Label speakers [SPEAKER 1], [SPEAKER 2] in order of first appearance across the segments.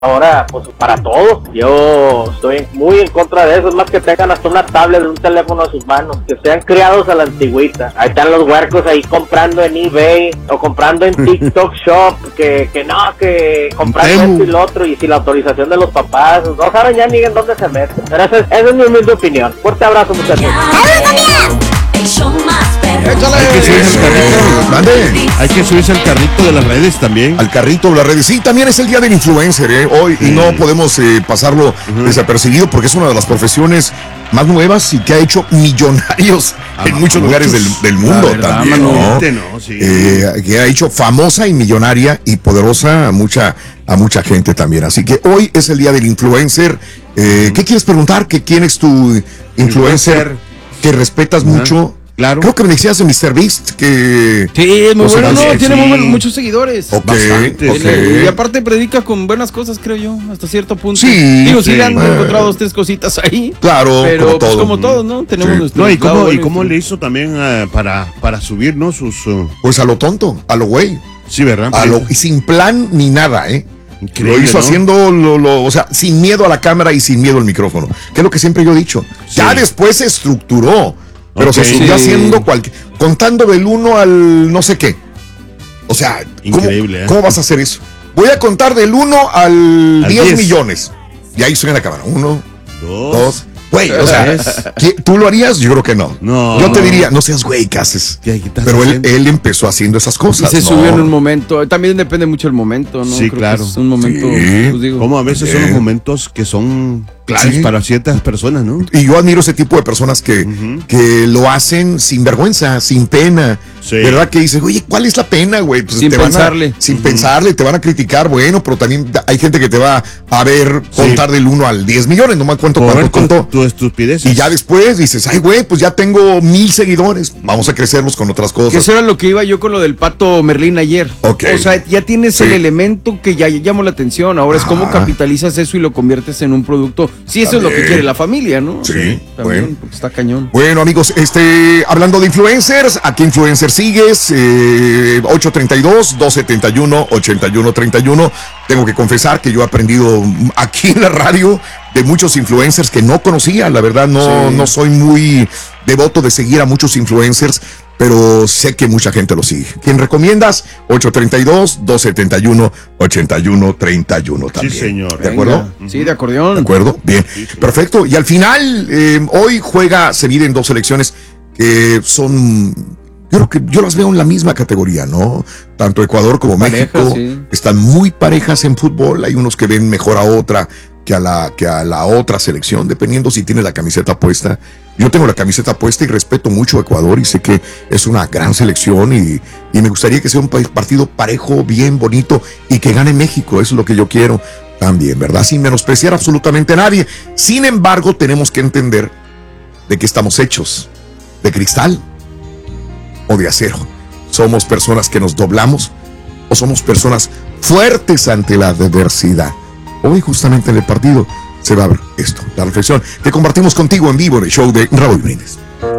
[SPEAKER 1] ahora, pues para todo. Yo estoy muy en contra de eso. Es más que tengan hasta una tablet, un teléfono a sus manos, que sean criados a la antigüita. Ahí están los huercos ahí comprando en eBay o comprando en TikTok Shop, que comprando esto y lo otro, y sin la autorización de los papás. No saben ya ni en dónde se meten. Pero esa es mi humilde opinión. Fuerte abrazo, muchachos.
[SPEAKER 2] Hay que subirse al carrito de las redes también.
[SPEAKER 3] Al carrito de las redes. Sí, también es el día del influencer, hoy, y no podemos pasarlo desapercibido, porque es una de las profesiones más nuevas y que ha hecho millonarios en muchos lugares del mundo, verdad, también, ¿no? Sí. Que ha hecho famosa y millonaria y poderosa a mucha gente también. Así que hoy es el día del influencer. ¿Qué quieres preguntar? ¿Quién es tu influencer que respetas mucho? Claro. Creo que me decías de MrBeast, que...
[SPEAKER 4] Sí, es muy bueno, tiene muchos seguidores.
[SPEAKER 3] Okay.
[SPEAKER 4] Y aparte predica con buenas cosas, creo yo, hasta cierto punto.
[SPEAKER 3] Sí.
[SPEAKER 4] Digo, sí le han encontrado 2, 3 cositas ahí.
[SPEAKER 3] Claro,
[SPEAKER 4] pero como todos, ¿no? Tenemos nuestro...
[SPEAKER 2] ¿Y cómo le hizo también para subir, ¿no?
[SPEAKER 3] Pues a lo tonto, a lo güey.
[SPEAKER 2] Sí, ¿verdad?
[SPEAKER 3] Y sin plan ni nada,
[SPEAKER 2] Increíble,
[SPEAKER 3] lo hizo, ¿no? Haciendo o sea, sin miedo a la cámara y sin miedo al micrófono, que es lo que siempre yo he dicho. Sí. Ya después se estructuró, pero se subió haciendo contando del 1 al no sé qué. O sea,
[SPEAKER 2] increíble,
[SPEAKER 3] ¿cómo vas a hacer eso? Voy a contar del 1 al 10 millones. Y ahí estoy en la cámara. 1, 2. Güey, o sea, ¿tú lo harías? Yo creo que no. Yo te diría, no seas güey, ¿qué haces? Pero él empezó haciendo esas cosas.
[SPEAKER 4] Y se subió en un momento. También depende mucho del momento, ¿no?
[SPEAKER 2] Sí, creo claro.
[SPEAKER 4] Que es un momento, pues digo.
[SPEAKER 2] Como a veces son los momentos que son claves para ciertas personas, ¿no?
[SPEAKER 3] Y yo admiro ese tipo de personas que lo hacen sin vergüenza, sin pena. Sí. ¿Verdad? Que dices, oye, ¿cuál es la pena, güey? Pues
[SPEAKER 4] sin pensarle.
[SPEAKER 3] Sin pensarle, te van a criticar, bueno, pero también hay gente que te va a ver contar del 1 al 10 millones, no me cuánto contó.
[SPEAKER 2] Tu estupidez.
[SPEAKER 3] Y ya después dices, ay, güey, pues ya tengo 1,000 seguidores, vamos a crecerlos con otras cosas.
[SPEAKER 4] Que eso era lo que iba yo con lo del Pato Merlín ayer.
[SPEAKER 3] Okay.
[SPEAKER 4] O sea, ya tienes el elemento que ya llamó la atención, ahora es cómo capitalizas eso y lo conviertes en un producto. Sí, eso también es lo que quiere la familia, ¿no?
[SPEAKER 3] Sí,
[SPEAKER 4] también, bueno. Porque está cañón.
[SPEAKER 3] Bueno, amigos, hablando de influencers, ¿a qué influencer sigues? 832-271-8131. Tengo que confesar que yo he aprendido aquí en la radio de muchos influencers que no conocía. La verdad, no soy muy devoto de seguir a muchos influencers, pero sé que mucha gente lo sigue. ¿Quién recomiendas? 832-271-8131 también.
[SPEAKER 2] Sí, señor.
[SPEAKER 3] ¿De acuerdo?
[SPEAKER 4] Sí, de acordeón.
[SPEAKER 3] De acuerdo, bien. Sí. Perfecto. Y al final, hoy se miden 2 selecciones que son... Yo creo que yo las veo en la misma categoría, ¿no? Tanto Ecuador como México están muy parejas en fútbol. Hay unos que ven mejor a otra que a la otra selección, dependiendo si tiene la camiseta puesta. Yo tengo la camiseta puesta y respeto mucho a Ecuador y sé que es una gran selección y me gustaría que sea un partido parejo, bien bonito y que gane México. Eso es lo que yo quiero también, ¿verdad? Sin menospreciar absolutamente a nadie. Sin embargo, tenemos que entender de que estamos hechos de cristal o de acero. ¿Somos personas que nos doblamos o somos personas fuertes ante la adversidad? Hoy justamente en el partido se va a ver esto, la reflexión que compartimos contigo en vivo en el show de Raúl Brindis.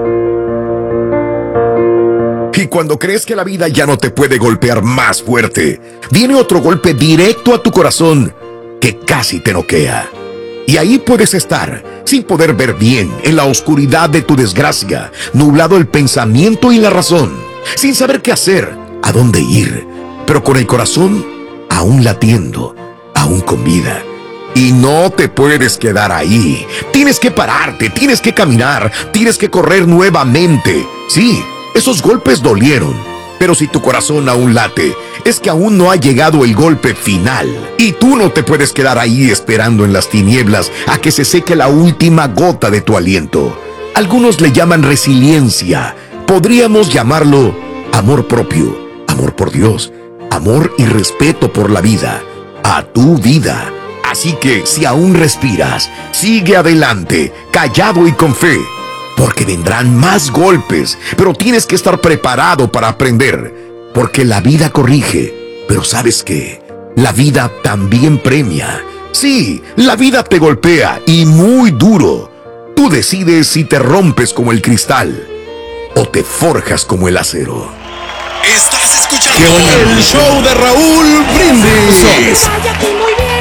[SPEAKER 3] Y cuando crees que la vida ya no te puede golpear más fuerte, viene otro golpe directo a tu corazón que casi te noquea. Y ahí puedes estar, sin poder ver bien, en la oscuridad de tu desgracia, nublado el pensamiento y la razón, sin saber qué hacer, a dónde ir, pero con el corazón aún latiendo, aún con vida. Y no te puedes quedar ahí. Tienes que pararte, tienes que caminar, tienes que correr nuevamente. Sí, esos golpes dolieron, pero si tu corazón aún late, es que aún no ha llegado el golpe final. Y tú no te puedes quedar ahí esperando en las tinieblas a que se seque la última gota de tu aliento. Algunos le llaman resiliencia. Podríamos llamarlo amor propio, amor por Dios, amor y respeto por la vida, a tu vida. Así que si aún respiras, sigue adelante, callado y con fe, porque vendrán más golpes, pero tienes que estar preparado para aprender, porque la vida corrige, pero ¿sabes qué? La vida también premia. Sí, la vida te golpea y muy duro. Tú decides si te rompes como el cristal o te forjas como el acero.
[SPEAKER 5] Estás escuchando el show de Raúl Brindis.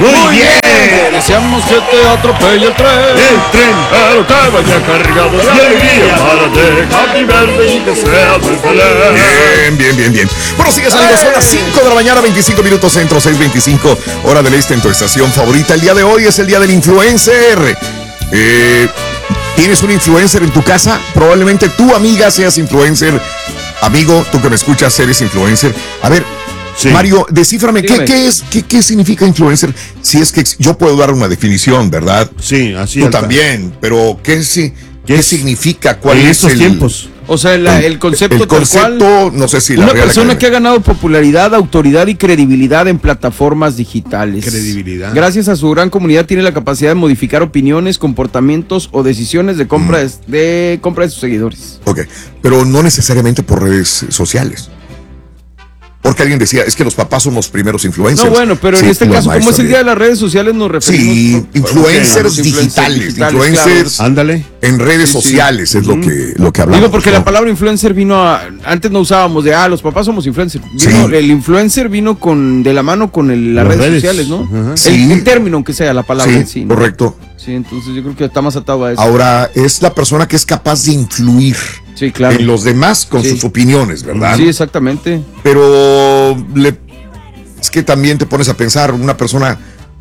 [SPEAKER 2] Muy bien.
[SPEAKER 4] Deseamos que te atropelle el tren.
[SPEAKER 2] El tren,
[SPEAKER 5] Pero que vaya cargado de alegría para te cautivar y que sea muy feliz.
[SPEAKER 3] Bien. Bueno, sigues amigos, son las 5 de la mañana, 25 minutos centro, 6:25, hora del este en tu estación favorita. El día de hoy es el día del influencer. ¿Tienes un influencer en tu casa? Probablemente tu amiga seas influencer. Amigo, tú que me escuchas, eres influencer. A ver,
[SPEAKER 2] Sí.
[SPEAKER 3] Mario, descíframe, ¿qué significa influencer? Si es que yo puedo dar una definición, ¿verdad?
[SPEAKER 2] Sí, así
[SPEAKER 3] Tú
[SPEAKER 2] es.
[SPEAKER 3] también, pero ¿qué
[SPEAKER 2] es?
[SPEAKER 3] significa? ¿Cuál
[SPEAKER 2] En
[SPEAKER 3] es
[SPEAKER 2] estos
[SPEAKER 3] el
[SPEAKER 2] tiempos.
[SPEAKER 4] O sea, el concepto
[SPEAKER 3] el
[SPEAKER 4] tal cual.
[SPEAKER 3] concepto, no sé si la
[SPEAKER 4] Una
[SPEAKER 3] Real
[SPEAKER 4] persona
[SPEAKER 3] Academia.
[SPEAKER 4] que ha ganado popularidad, autoridad y credibilidad en plataformas digitales.
[SPEAKER 2] Credibilidad.
[SPEAKER 4] Gracias a su gran comunidad tiene la capacidad de modificar opiniones, comportamientos o decisiones de compra de sus seguidores.
[SPEAKER 3] Ok, pero no necesariamente por redes sociales. Porque alguien decía, es que los papás son los primeros influencers.
[SPEAKER 4] No, bueno, pero
[SPEAKER 3] Sí,
[SPEAKER 4] en este
[SPEAKER 3] los
[SPEAKER 4] caso, como es
[SPEAKER 3] maestros
[SPEAKER 4] el día de
[SPEAKER 3] también.
[SPEAKER 4] las redes sociales, nos referimos.
[SPEAKER 3] Sí, influencers
[SPEAKER 4] Ok,
[SPEAKER 3] digitales,
[SPEAKER 4] influencers,
[SPEAKER 3] influencers
[SPEAKER 2] Ándale.
[SPEAKER 3] en redes
[SPEAKER 4] Sí, sí.
[SPEAKER 3] sociales es lo que hablamos.
[SPEAKER 4] Digo, porque
[SPEAKER 3] ¿no?
[SPEAKER 4] la palabra influencer antes no usábamos de, los papás somos influencers.
[SPEAKER 3] Sí.
[SPEAKER 4] El influencer vino de la mano con las
[SPEAKER 2] Las
[SPEAKER 4] redes
[SPEAKER 2] redes.
[SPEAKER 4] sociales, ¿no?
[SPEAKER 2] Ajá.
[SPEAKER 3] Sí.
[SPEAKER 4] El término, aunque sea la palabra en sí, ¿no?
[SPEAKER 3] correcto.
[SPEAKER 4] Sí, entonces yo creo que está más atado a eso.
[SPEAKER 3] Ahora, es la persona que es capaz de influir
[SPEAKER 4] Sí, claro.
[SPEAKER 3] en los demás con
[SPEAKER 4] Sí.
[SPEAKER 3] sus opiniones, ¿verdad?
[SPEAKER 4] Sí, exactamente.
[SPEAKER 3] Pero es que también te pones a pensar, una persona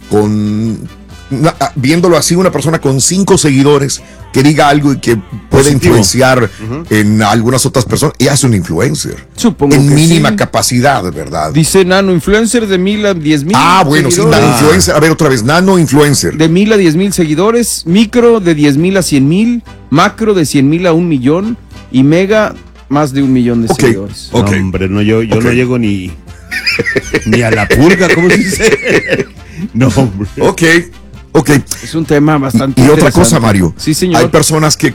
[SPEAKER 3] viéndolo así, una persona con 5 seguidores que diga algo y que puede
[SPEAKER 2] Positivo.
[SPEAKER 3] influenciar en algunas otras personas, ella es un influencer.
[SPEAKER 4] Supongo
[SPEAKER 3] En
[SPEAKER 4] que
[SPEAKER 3] mínima
[SPEAKER 4] sí.
[SPEAKER 3] capacidad, ¿verdad?
[SPEAKER 4] Dice Nano, influencer de 1,000 a 10,000.
[SPEAKER 3] Bueno, sí,
[SPEAKER 4] seguidores.
[SPEAKER 3] nano influencer. A ver, otra vez, nano influencer.
[SPEAKER 4] De 1,000 a 10,000 seguidores, micro de 10,000 a 100,000, macro de 100,000 a 1,000,000 y mega más de 1,000,000 de
[SPEAKER 3] Ok.
[SPEAKER 4] seguidores.
[SPEAKER 3] Ok.
[SPEAKER 2] No, hombre, no, yo
[SPEAKER 3] Ok.
[SPEAKER 2] no llego ni a la pulga, ¿cómo se dice? No, hombre.
[SPEAKER 3] Ok.
[SPEAKER 4] Es un tema bastante
[SPEAKER 3] Y otra
[SPEAKER 4] interesante.
[SPEAKER 3] cosa, Mario.
[SPEAKER 4] Sí, señor.
[SPEAKER 3] Hay personas que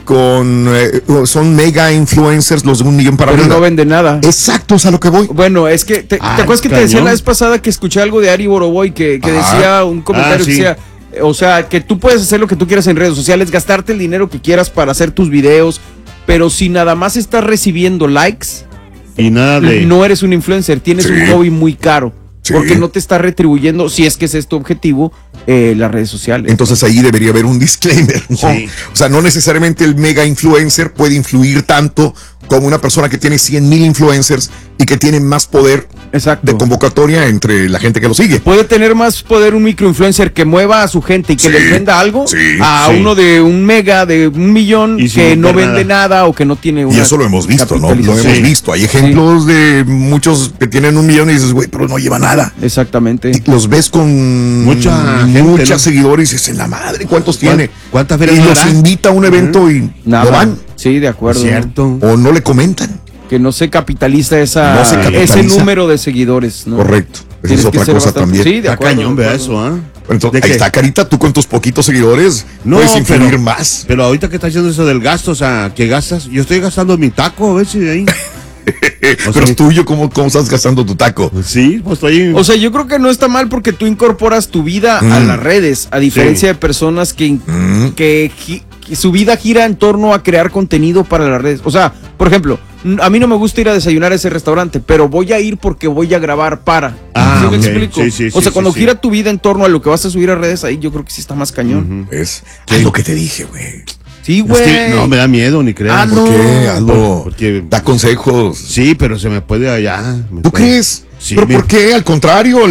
[SPEAKER 3] son mega influencers, los de 1,000,000 para
[SPEAKER 4] pero
[SPEAKER 3] arriba.
[SPEAKER 4] no vende nada.
[SPEAKER 3] Exacto, es a lo que voy.
[SPEAKER 4] Bueno, es que, ¿te acuerdas que te decía la vez pasada que escuché algo de Ari Boroboy que decía un comentario que
[SPEAKER 2] sí.
[SPEAKER 4] decía, o sea, que tú puedes hacer lo que tú quieras en redes sociales, gastarte el dinero que quieras para hacer tus videos, pero si nada más estás recibiendo likes,
[SPEAKER 2] Y nada de.
[SPEAKER 4] no eres un influencer, tienes
[SPEAKER 3] Sí.
[SPEAKER 4] un hobby muy caro,
[SPEAKER 3] Sí.
[SPEAKER 4] porque no te está retribuyendo, si es que ese es tu objetivo, las redes sociales.
[SPEAKER 3] Entonces ahí debería haber un disclaimer, ¿no?
[SPEAKER 2] Sí.
[SPEAKER 3] O sea, no necesariamente el mega influencer puede influir tanto como una persona que tiene 100,000 influencers y que tiene más poder
[SPEAKER 4] Exacto.
[SPEAKER 3] de convocatoria entre la gente que lo sigue.
[SPEAKER 4] Puede tener más poder un microinfluencer que mueva a su gente y que
[SPEAKER 3] Sí,
[SPEAKER 4] les venda algo
[SPEAKER 3] sí,
[SPEAKER 4] a
[SPEAKER 2] sí.
[SPEAKER 4] uno de 1,000,000, de 1,000,000
[SPEAKER 2] Y sin
[SPEAKER 4] que no
[SPEAKER 2] vender
[SPEAKER 4] vende nada o que no tiene una
[SPEAKER 3] Y eso lo hemos visto, ¿no? Lo
[SPEAKER 4] capitalización.
[SPEAKER 3] hemos visto. Hay ejemplos de muchos que tienen 1,000,000 y dices, güey, pero no lleva nada.
[SPEAKER 4] Exactamente.
[SPEAKER 3] Y los ves con
[SPEAKER 2] Mucha gente,
[SPEAKER 3] muchos
[SPEAKER 2] ¿no?
[SPEAKER 3] seguidores y dices, en la madre, ¿cuántos tiene?
[SPEAKER 2] ¿Cuántas ferias
[SPEAKER 3] Y
[SPEAKER 2] no
[SPEAKER 3] los
[SPEAKER 2] hará?
[SPEAKER 3] invita a un evento y
[SPEAKER 4] Nada.
[SPEAKER 3] no van.
[SPEAKER 4] Sí, de acuerdo.
[SPEAKER 2] Cierto.
[SPEAKER 3] O no le comentan.
[SPEAKER 4] Que no se capitaliza
[SPEAKER 3] No se capitaliza.
[SPEAKER 4] ese número de seguidores, ¿no?
[SPEAKER 3] Correcto. Esa
[SPEAKER 4] Tienes
[SPEAKER 3] es
[SPEAKER 4] que
[SPEAKER 3] otra
[SPEAKER 4] ser
[SPEAKER 3] cosa
[SPEAKER 4] bastante-
[SPEAKER 3] también.
[SPEAKER 4] Sí, de
[SPEAKER 2] Está
[SPEAKER 4] acuerdo.
[SPEAKER 2] cañón,
[SPEAKER 4] de
[SPEAKER 2] vea
[SPEAKER 4] acuerdo.
[SPEAKER 2] eso, ¿ah?
[SPEAKER 3] Entonces,
[SPEAKER 2] ¿De
[SPEAKER 3] ahí
[SPEAKER 2] qué?
[SPEAKER 3] está, Carita, tú con tus poquitos seguidores
[SPEAKER 2] No,
[SPEAKER 3] puedes influir
[SPEAKER 2] pero-
[SPEAKER 3] más.
[SPEAKER 2] Pero ahorita que estás haciendo eso del gasto, o sea, ¿qué gastas? Yo estoy gastando mi taco, a ver si de ahí.
[SPEAKER 3] Pero
[SPEAKER 2] sea,
[SPEAKER 3] es tuyo, ¿cómo estás gastando tu taco?
[SPEAKER 2] Sí, pues estoy.
[SPEAKER 4] O sea, yo creo que no está mal porque tú incorporas tu vida a las redes, a diferencia de personas que su vida gira en torno a crear contenido para las redes. O sea, por ejemplo, a mí no me gusta ir a desayunar a ese restaurante, pero voy a ir porque voy a grabar para.
[SPEAKER 2] Ah,
[SPEAKER 4] ¿Sí me
[SPEAKER 2] ok.
[SPEAKER 4] explico?
[SPEAKER 2] Sí,
[SPEAKER 4] o sea,
[SPEAKER 2] sí,
[SPEAKER 4] cuando
[SPEAKER 2] sí.
[SPEAKER 4] gira tu vida en torno a lo que vas a subir a redes, ahí yo creo que sí está más cañón.
[SPEAKER 3] Es lo que te dije, güey.
[SPEAKER 4] Sí,
[SPEAKER 2] Es
[SPEAKER 4] güey.
[SPEAKER 2] que no me da miedo ni creas.
[SPEAKER 4] Ah,
[SPEAKER 3] ¿Por
[SPEAKER 4] no.
[SPEAKER 3] qué? Hazlo.
[SPEAKER 2] Porque-
[SPEAKER 3] Da consejos.
[SPEAKER 2] Sí, pero se me puede allá.
[SPEAKER 3] ¿Tú crees?
[SPEAKER 2] Sí,
[SPEAKER 3] ¿Pero
[SPEAKER 2] mira.
[SPEAKER 3] por qué? Al contrario,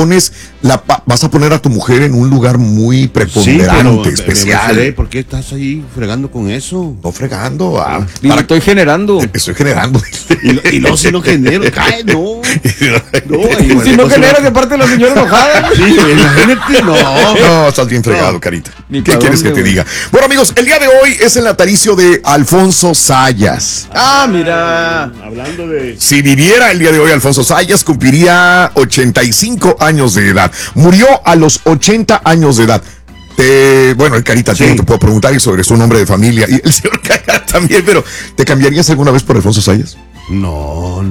[SPEAKER 3] vas a poner a tu mujer en un lugar muy
[SPEAKER 2] Sí,
[SPEAKER 3] preponderante,
[SPEAKER 2] pero
[SPEAKER 3] especial.
[SPEAKER 2] ¿por qué estás ahí fregando con eso?
[SPEAKER 3] No fregando.
[SPEAKER 4] Y lo estoy generando.
[SPEAKER 3] Estoy generando.
[SPEAKER 2] Y no, si no genero. Cae, no. No,
[SPEAKER 4] Si no generas de parte de la señora enojada.
[SPEAKER 2] Sí, imagínate, no.
[SPEAKER 3] No, estás bien fregado, Carita.
[SPEAKER 4] Ni
[SPEAKER 3] ¿Qué
[SPEAKER 4] pa'
[SPEAKER 3] quieres que
[SPEAKER 4] dónde,
[SPEAKER 3] te
[SPEAKER 4] güey.
[SPEAKER 3] diga? Bueno, amigos, el día de hoy es el natalicio de Alfonso Sayas.
[SPEAKER 4] Ah, mira.
[SPEAKER 2] Hablando de.
[SPEAKER 3] Si viviera el día de hoy Alfonso Sayas, cumpliría 85 años de edad. Murió a los 80 años de edad. Bueno, el Carita,
[SPEAKER 2] Sí.
[SPEAKER 3] no te puedo preguntar sobre su nombre de familia. Y el señor Carita también, pero ¿te cambiarías alguna vez por Alfonso Sayas?
[SPEAKER 2] No.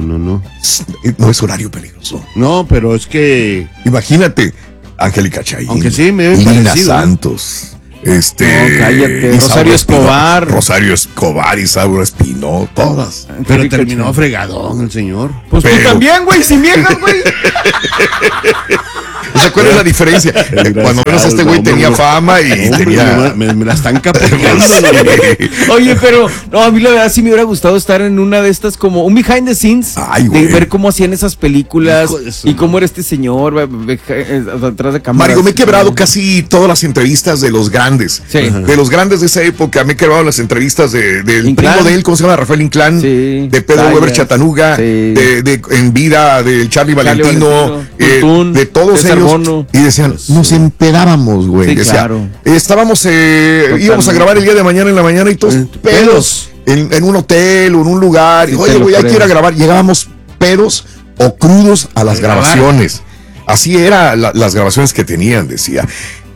[SPEAKER 3] No es horario peligroso.
[SPEAKER 2] No, pero es que.
[SPEAKER 3] Imagínate, Angélica Chaín.
[SPEAKER 2] Aunque sí, me ven
[SPEAKER 3] Lina
[SPEAKER 2] parecido, ¿eh?
[SPEAKER 3] Santos.
[SPEAKER 4] No, cállate.
[SPEAKER 3] Isaura
[SPEAKER 4] Rosario Escobar.
[SPEAKER 3] Rosario Escobar, Isaura Espino, todas.
[SPEAKER 2] Pero terminó fregadón el señor.
[SPEAKER 4] Pues tú
[SPEAKER 3] Pero-
[SPEAKER 4] también, güey, sin viejas, güey.
[SPEAKER 3] sea, ¿cuál es la diferencia? Cuando menos este güey tenía fama y tenía...
[SPEAKER 2] Me la están capoteando.
[SPEAKER 4] Oye, pero no, a mí la verdad sí me hubiera gustado estar en una de estas como un behind the scenes.
[SPEAKER 3] Ay,
[SPEAKER 4] de
[SPEAKER 3] güey.
[SPEAKER 4] ver cómo hacían esas películas
[SPEAKER 2] Hijo de su
[SPEAKER 4] y cómo era este señor atrás de cámara.
[SPEAKER 3] Mario, me he quebrado casi todas las entrevistas de los grandes.
[SPEAKER 4] Sí.
[SPEAKER 3] De los grandes de esa época, me he quebrado las entrevistas del
[SPEAKER 4] Inclán.
[SPEAKER 3] primo de él, ¿cómo se llama? Rafael Inclán,
[SPEAKER 4] Sí.
[SPEAKER 3] de Pedro
[SPEAKER 4] Sayas.
[SPEAKER 3] Weber Chatanuga,
[SPEAKER 4] Sí.
[SPEAKER 3] en vida del Charlie Valentino,
[SPEAKER 4] Tuntún,
[SPEAKER 3] de todos
[SPEAKER 4] César
[SPEAKER 3] ellos.
[SPEAKER 4] Bono.
[SPEAKER 3] Y decían, nos empedábamos, güey.
[SPEAKER 4] Sí,
[SPEAKER 3] Decía,
[SPEAKER 4] claro.
[SPEAKER 3] estábamos, íbamos a grabar el día de mañana en la mañana y todos pedos. En un hotel o en un lugar.
[SPEAKER 4] Sí,
[SPEAKER 3] Y, oye,
[SPEAKER 4] te lo
[SPEAKER 3] güey, hay que ir
[SPEAKER 4] creo.
[SPEAKER 3] a grabar. Llegábamos pedos o crudos a las grabaciones. Así eran las grabaciones que tenían, decía.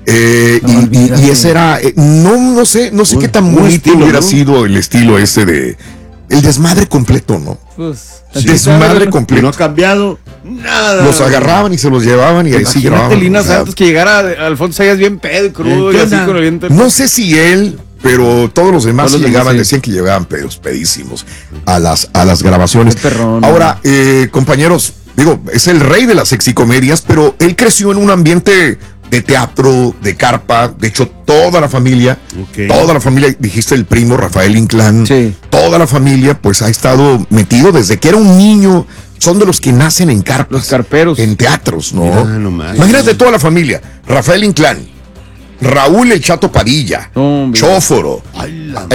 [SPEAKER 3] Y ese era, no sé qué tan
[SPEAKER 2] un
[SPEAKER 3] bonito
[SPEAKER 2] estilo,
[SPEAKER 3] hubiera
[SPEAKER 2] ¿no?
[SPEAKER 3] sido el estilo ese de el desmadre completo, ¿no?
[SPEAKER 4] Pues,
[SPEAKER 3] Desmadre
[SPEAKER 2] Que no
[SPEAKER 3] completo.
[SPEAKER 2] ha cambiado nada.
[SPEAKER 3] Los agarraban y se los llevaban y así
[SPEAKER 4] imagínate
[SPEAKER 3] grababan.
[SPEAKER 4] Lina
[SPEAKER 3] O sea,
[SPEAKER 4] Santos que llegara Alfonso Sayas bien pedo y crudo y
[SPEAKER 2] ¿Qué
[SPEAKER 4] así
[SPEAKER 2] onda?
[SPEAKER 4] con el viento.
[SPEAKER 3] no sé si él, pero todos los demás
[SPEAKER 4] Todos los
[SPEAKER 3] llegaban,
[SPEAKER 4] demás, sí.
[SPEAKER 3] decían que llegaban pedísimos a las grabaciones.
[SPEAKER 4] Qué perrón,
[SPEAKER 3] Ahora, compañeros, digo, es el rey de las sexicomedias, pero él creció en un ambiente de teatro, de carpa. De hecho, toda la familia, dijiste el primo Rafael Inclán,
[SPEAKER 4] Sí.
[SPEAKER 3] toda la familia, pues ha estado metido desde que era un niño. Son de los que nacen en carpas.
[SPEAKER 4] Los carperos.
[SPEAKER 3] En teatros, ¿no?
[SPEAKER 2] Mira nomás.
[SPEAKER 3] Imagínate toda la familia. Rafael Inclán, Raúl El Chato Padilla,
[SPEAKER 4] Hombre.
[SPEAKER 3] Chóforo,
[SPEAKER 2] Ay, la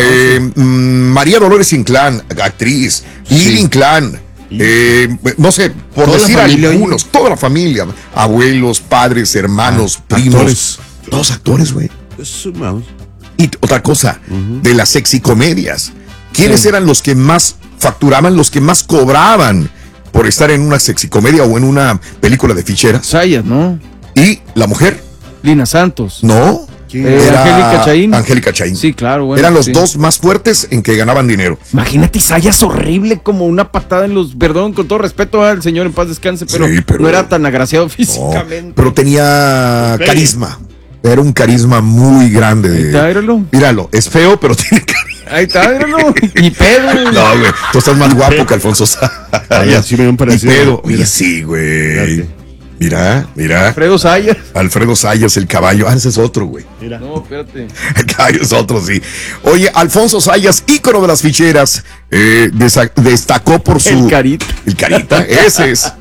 [SPEAKER 3] María Dolores Inclán, actriz, Lili Inclán, no sé, por
[SPEAKER 2] Toda la
[SPEAKER 3] decir
[SPEAKER 2] familia ahí.
[SPEAKER 3] algunos, toda la familia, abuelos, padres, hermanos, primos,
[SPEAKER 2] actores.
[SPEAKER 3] todos actores, güey.
[SPEAKER 2] Eso, vamos.
[SPEAKER 3] Y otra cosa, de las sexicomedias, ¿quiénes eran los que más facturaban, los que más cobraban por estar en una sexicomedia o en una película de ficheras?
[SPEAKER 4] Sayas, ¿no?
[SPEAKER 3] Y la mujer,
[SPEAKER 4] Lina Santos.
[SPEAKER 3] no,
[SPEAKER 2] ¿Quién?
[SPEAKER 4] Angélica Chaín.
[SPEAKER 3] Angélica Chaín.
[SPEAKER 4] Sí, claro, bueno.
[SPEAKER 3] Eran los
[SPEAKER 4] sí.
[SPEAKER 3] dos más fuertes en que ganaban dinero.
[SPEAKER 4] Imagínate Sayas horrible como una patada en los... Perdón, con todo respeto al señor en paz descanse, pero,
[SPEAKER 3] Sí, pero-
[SPEAKER 4] no era tan agraciado
[SPEAKER 3] No,
[SPEAKER 4] físicamente.
[SPEAKER 3] pero tenía carisma. Era un carisma muy grande.
[SPEAKER 4] Ahí está, míralo.
[SPEAKER 3] Míralo, es feo, pero tiene carisma.
[SPEAKER 4] Ahí está, míralo. Y pedo.
[SPEAKER 3] No, güey, tú estás más guapo que Alfonso Sayas.
[SPEAKER 2] Sí me dio un
[SPEAKER 3] Y
[SPEAKER 2] parecido.
[SPEAKER 3] pedo. Oye,
[SPEAKER 2] Mira.
[SPEAKER 3] sí, güey.
[SPEAKER 2] Fíjate.
[SPEAKER 3] Mira.
[SPEAKER 4] Alfredo Sayas.
[SPEAKER 3] Alfredo Sayas, el caballo. Ah, ese es otro, güey.
[SPEAKER 2] Mira.
[SPEAKER 4] No, espérate.
[SPEAKER 3] El caballo es otro, sí. Oye, Alfonso Sayas, ícono de las ficheras, destacó por su...
[SPEAKER 4] El Carita.
[SPEAKER 3] El Carita, ese es.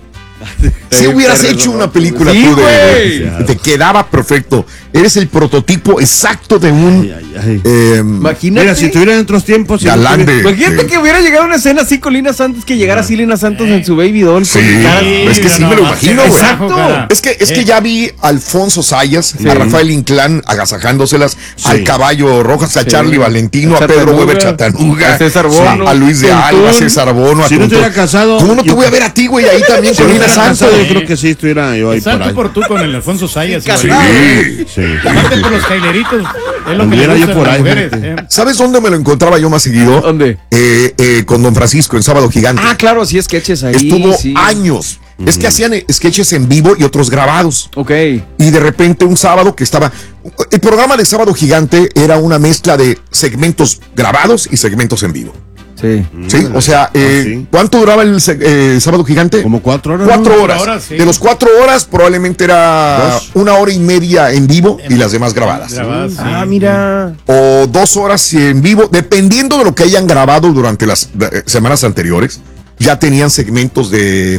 [SPEAKER 3] Si
[SPEAKER 4] Sí,
[SPEAKER 3] hubieras
[SPEAKER 4] perro,
[SPEAKER 3] hecho
[SPEAKER 4] no,
[SPEAKER 3] una película
[SPEAKER 4] sí,
[SPEAKER 3] tú
[SPEAKER 4] güey.
[SPEAKER 3] te quedaba perfecto. Eres el prototipo exacto de un
[SPEAKER 2] Ay.
[SPEAKER 4] Imagínate.
[SPEAKER 2] Mira, si estuviera en otros tiempos. si no
[SPEAKER 3] galán
[SPEAKER 2] tuviera-
[SPEAKER 3] de...
[SPEAKER 4] Imagínate que hubiera llegado una escena así con Lina Santos, que llegara así Lina Santos en su baby doll.
[SPEAKER 3] Sí,
[SPEAKER 4] con cara-
[SPEAKER 3] es que sí me lo imagino, güey.
[SPEAKER 4] Exacto.
[SPEAKER 3] Es que ya vi a Alfonso Sayas, a Rafael Inclán agasajándoselas, al Caballo Rojas, a Charlie Valentino, a Pedro
[SPEAKER 4] Chatanuga,
[SPEAKER 3] Weber Chatanuga,
[SPEAKER 4] a César Bono,
[SPEAKER 3] a Luis de
[SPEAKER 4] Tuntún.
[SPEAKER 3] Alba, a César Bono, a
[SPEAKER 2] Si no
[SPEAKER 3] Tuntún.
[SPEAKER 2] estuviera casado,
[SPEAKER 3] ¿Cómo no te
[SPEAKER 2] yo-
[SPEAKER 3] voy a ver a ti, güey, ahí también
[SPEAKER 2] Si
[SPEAKER 3] con
[SPEAKER 2] no
[SPEAKER 3] Lina
[SPEAKER 2] estuviera
[SPEAKER 3] Santos?
[SPEAKER 2] casado, yo creo que sí estuviera yo ahí por
[SPEAKER 5] Exacto
[SPEAKER 2] ahí.
[SPEAKER 5] por tú con el Alfonso Sayas.
[SPEAKER 3] Sí.
[SPEAKER 2] Sí.
[SPEAKER 5] Aparte por los caileritos. Es lo que le
[SPEAKER 2] Anduviera yo
[SPEAKER 5] gusta a
[SPEAKER 2] por
[SPEAKER 5] las
[SPEAKER 2] ahí,
[SPEAKER 5] mujeres.
[SPEAKER 2] fíjate.
[SPEAKER 3] ¿Sabes dónde me lo encontraba yo más seguido?
[SPEAKER 4] ¿Dónde?
[SPEAKER 3] Con Don Francisco, en Sábado Gigante.
[SPEAKER 4] Ah, claro, sí, sketches ahí.
[SPEAKER 3] Estuvo
[SPEAKER 4] sí.
[SPEAKER 3] años. Es que hacían sketches en vivo y otros grabados.
[SPEAKER 4] Ok.
[SPEAKER 3] Y de repente un sábado que estaba... El programa de Sábado Gigante era una mezcla de segmentos grabados y segmentos en vivo.
[SPEAKER 4] Sí.
[SPEAKER 3] ¿Sí? O sea,
[SPEAKER 2] sí.
[SPEAKER 3] ¿cuánto duraba el Sábado Gigante?
[SPEAKER 2] Como 4 horas.
[SPEAKER 3] 4
[SPEAKER 2] ¿no?
[SPEAKER 3] horas.
[SPEAKER 5] 4 horas, sí.
[SPEAKER 3] De los 4 horas probablemente era
[SPEAKER 2] Dos.
[SPEAKER 3] 1 hora y media en vivo y las demás grabadas.
[SPEAKER 5] Grabadas, sí.
[SPEAKER 4] Ah, mira.
[SPEAKER 3] O 2 horas en vivo, dependiendo de lo que hayan grabado durante las semanas anteriores. Ya tenían segmentos de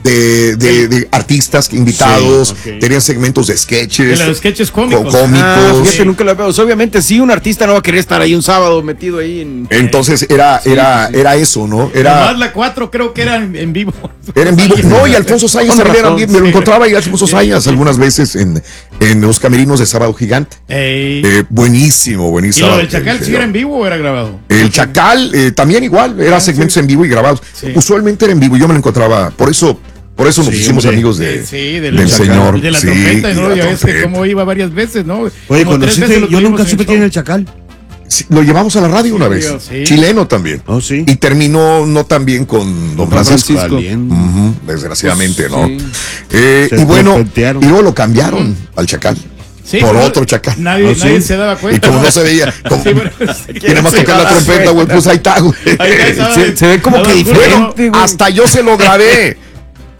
[SPEAKER 3] artistas invitados,
[SPEAKER 2] Sí, ok.
[SPEAKER 3] tenían segmentos de sketches,
[SPEAKER 5] De los sketches cómicos.
[SPEAKER 4] Ah, fíjate,
[SPEAKER 5] Sí.
[SPEAKER 4] nunca lo veo. O sea, obviamente, sí, un artista no va a querer estar ahí un sábado metido ahí en.
[SPEAKER 3] Entonces era eso, ¿no?
[SPEAKER 5] Nomás la 4 creo que era en vivo.
[SPEAKER 3] Era en vivo. No, y Alfonso Sayas
[SPEAKER 4] Con
[SPEAKER 3] también
[SPEAKER 4] razón,
[SPEAKER 3] me lo
[SPEAKER 5] sí.
[SPEAKER 3] encontraba y Alfonso Sayas algunas veces en los camerinos de Sábado Gigante.
[SPEAKER 5] Ey.
[SPEAKER 3] Buenísimo,
[SPEAKER 5] ¿Y
[SPEAKER 3] buenísimo.
[SPEAKER 5] lo del Chacal sí era en vivo o era grabado?
[SPEAKER 3] El Chacal también igual, era segmentos en vivo y grabados.
[SPEAKER 5] Sí.
[SPEAKER 3] Usualmente era en vivo, yo me lo encontraba. Por eso nos hicimos
[SPEAKER 2] hombre.
[SPEAKER 3] amigos de,
[SPEAKER 5] Sí,
[SPEAKER 3] del
[SPEAKER 5] Chacal.
[SPEAKER 3] señor.
[SPEAKER 5] Y de la
[SPEAKER 3] Sí,
[SPEAKER 5] trompeta,
[SPEAKER 3] y
[SPEAKER 5] ¿no?
[SPEAKER 3] la
[SPEAKER 5] Ya ves que
[SPEAKER 3] trompeta.
[SPEAKER 5] cómo iba varias veces, ¿no?
[SPEAKER 2] Oye,
[SPEAKER 5] Como 3
[SPEAKER 2] conociste,
[SPEAKER 5] veces lo
[SPEAKER 2] yo
[SPEAKER 5] tuvimos
[SPEAKER 2] nunca
[SPEAKER 5] en
[SPEAKER 2] supe
[SPEAKER 5] show.
[SPEAKER 2] quién era el Chacal.
[SPEAKER 3] Sí, lo llevamos a la radio una vez.
[SPEAKER 5] sí.
[SPEAKER 3] Chileno también.
[SPEAKER 2] Oh, sí.
[SPEAKER 3] Y terminó no tan bien con Don Francisco.
[SPEAKER 2] Valiente.
[SPEAKER 3] Ujú, desgraciadamente, ¿no?
[SPEAKER 4] sí.
[SPEAKER 2] Se
[SPEAKER 3] Y bueno,
[SPEAKER 2] tropetearon.
[SPEAKER 3] y luego lo cambiaron al Chacal.
[SPEAKER 5] Sí,
[SPEAKER 3] por
[SPEAKER 5] pero
[SPEAKER 3] otro Chacal.
[SPEAKER 5] Nadie,
[SPEAKER 2] ¿Ah, sí?
[SPEAKER 5] nadie se daba
[SPEAKER 3] Y
[SPEAKER 5] cuenta.
[SPEAKER 3] como no se veía, como,
[SPEAKER 5] Sí, pero-
[SPEAKER 3] tiene más tocar la trompeta, güey, pues ahí está, güey.
[SPEAKER 5] Ahí está,
[SPEAKER 4] Se ve como que
[SPEAKER 5] Nada,
[SPEAKER 4] diferente.
[SPEAKER 3] Bueno,
[SPEAKER 4] güey.
[SPEAKER 3] hasta yo se lo grabé.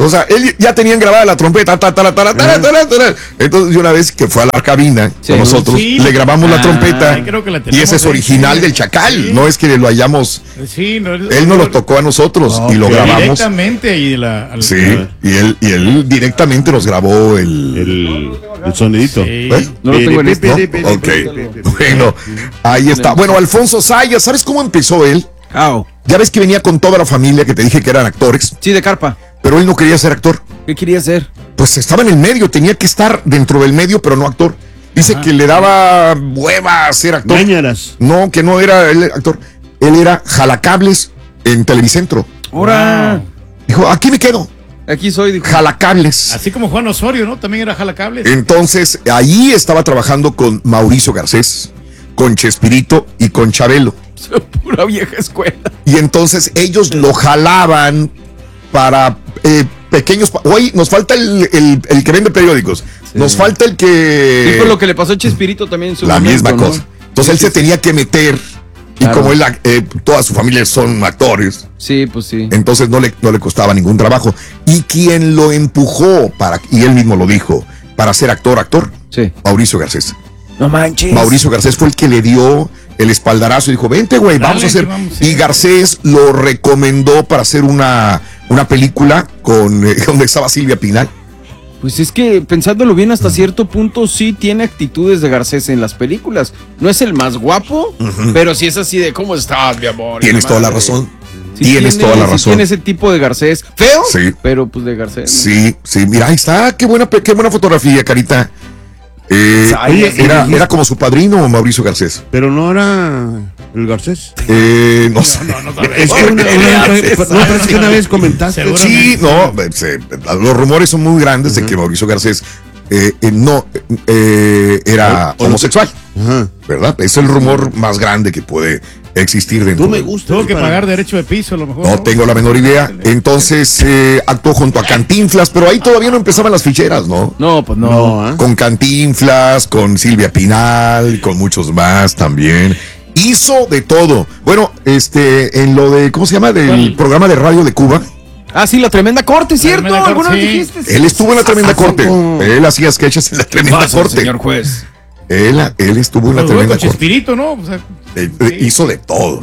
[SPEAKER 3] O sea, él ya tenían grabada la trompeta. Entonces, una vez que fue a la cabina con nosotros, le grabamos la trompeta.
[SPEAKER 5] Creo que la
[SPEAKER 3] Y ese es original del Chacal. No es que lo hayamos. Él nos lo tocó a nosotros y lo grabamos.
[SPEAKER 5] Directamente. Y
[SPEAKER 3] y él directamente nos grabó el
[SPEAKER 2] sonidito.
[SPEAKER 4] No lo tengo en esto.
[SPEAKER 3] ¿No? Ok. Bueno, ahí está. Bueno, Alfonso Sayas, ¿sabes cómo empezó él? Ya ves que venía con toda la familia que te dije que eran actores.
[SPEAKER 4] Sí, de carpa.
[SPEAKER 3] Pero él no quería ser actor.
[SPEAKER 4] ¿Qué quería hacer?
[SPEAKER 3] Pues estaba en el medio, tenía que estar dentro del medio, pero no actor. Dice que le daba hueva ser actor.
[SPEAKER 2] Mañanas.
[SPEAKER 3] No, que no era él actor. Él era jalacables en Televicentro.
[SPEAKER 4] ¡Ahora!
[SPEAKER 3] Dijo, aquí me quedo.
[SPEAKER 4] Aquí soy, dijo.
[SPEAKER 3] Jalacables.
[SPEAKER 5] así como Juan Osorio, ¿no? También era jalacables.
[SPEAKER 3] Entonces, ahí estaba trabajando con Mauricio Garcés, con Chespirito y con Chabelo.
[SPEAKER 4] Pura vieja escuela.
[SPEAKER 3] Y entonces ellos lo jalaban para pequeños. Hoy nos falta el que vende periódicos. Sí. Nos falta el que.
[SPEAKER 4] Sí, por lo que le pasó a Chespirito también en su
[SPEAKER 3] la
[SPEAKER 4] momento,
[SPEAKER 3] misma cosa. Entonces él se tenía que meter. Claro. Y como él, toda su familia son actores.
[SPEAKER 4] Sí, pues sí.
[SPEAKER 3] Entonces no le costaba ningún trabajo. Y quien lo empujó y él mismo lo dijo, para ser actor,
[SPEAKER 4] sí.
[SPEAKER 3] Mauricio Garcés.
[SPEAKER 4] No manches.
[SPEAKER 3] Mauricio Garcés fue el que le dio el espaldarazo y dijo, vente, güey, vamos a hacer. Y Garcés lo recomendó para hacer una película con donde estaba Silvia Pinal.
[SPEAKER 4] Pues es que, pensándolo bien, hasta cierto punto sí tiene actitudes de Garcés en las películas. No es el más guapo, pero sí es así de, ¿cómo estás, mi amor?
[SPEAKER 3] Tienes toda la razón. Sí, tienes toda la razón.
[SPEAKER 4] Tiene ese tipo de Garcés. Feo,
[SPEAKER 3] sí.
[SPEAKER 4] Pero pues de Garcés.
[SPEAKER 3] Sí, sí, mira, ahí está, qué buena fotografía, Carita. Era como su padrino, Mauricio Garcés.
[SPEAKER 2] Pero no era el Garcés.
[SPEAKER 3] No sé.
[SPEAKER 2] No, es que parece que una vez comentaste.
[SPEAKER 3] Sí, no, los rumores son muy grandes de que Mauricio Garcés era homosexual. ¿Verdad? Es el rumor más grande que puede existir dentro.
[SPEAKER 2] Tú me gusta.
[SPEAKER 5] Tuvo que pagar derecho de piso, a lo mejor.
[SPEAKER 3] No tengo la menor idea. Entonces actuó junto a Cantinflas, pero ahí todavía no empezaban las ficheras, ¿no?
[SPEAKER 4] No, pues no.
[SPEAKER 3] Con Cantinflas, con Silvia Pinal, con muchos más también. Hizo de todo. Bueno, en lo de, ¿cómo se llama? Del programa de radio de Cuba.
[SPEAKER 4] Ah, sí, la Tremenda Corte, ¿cierto? ¿Alguna vez dijiste?
[SPEAKER 3] Él estuvo en la Tremenda Corte. Él hacía sketches en la Tremenda Corte.
[SPEAKER 4] Señor juez.
[SPEAKER 3] Él estuvo en la Tremenda Corte.
[SPEAKER 5] Chespirito, ¿no? O sea,
[SPEAKER 3] hizo de todo.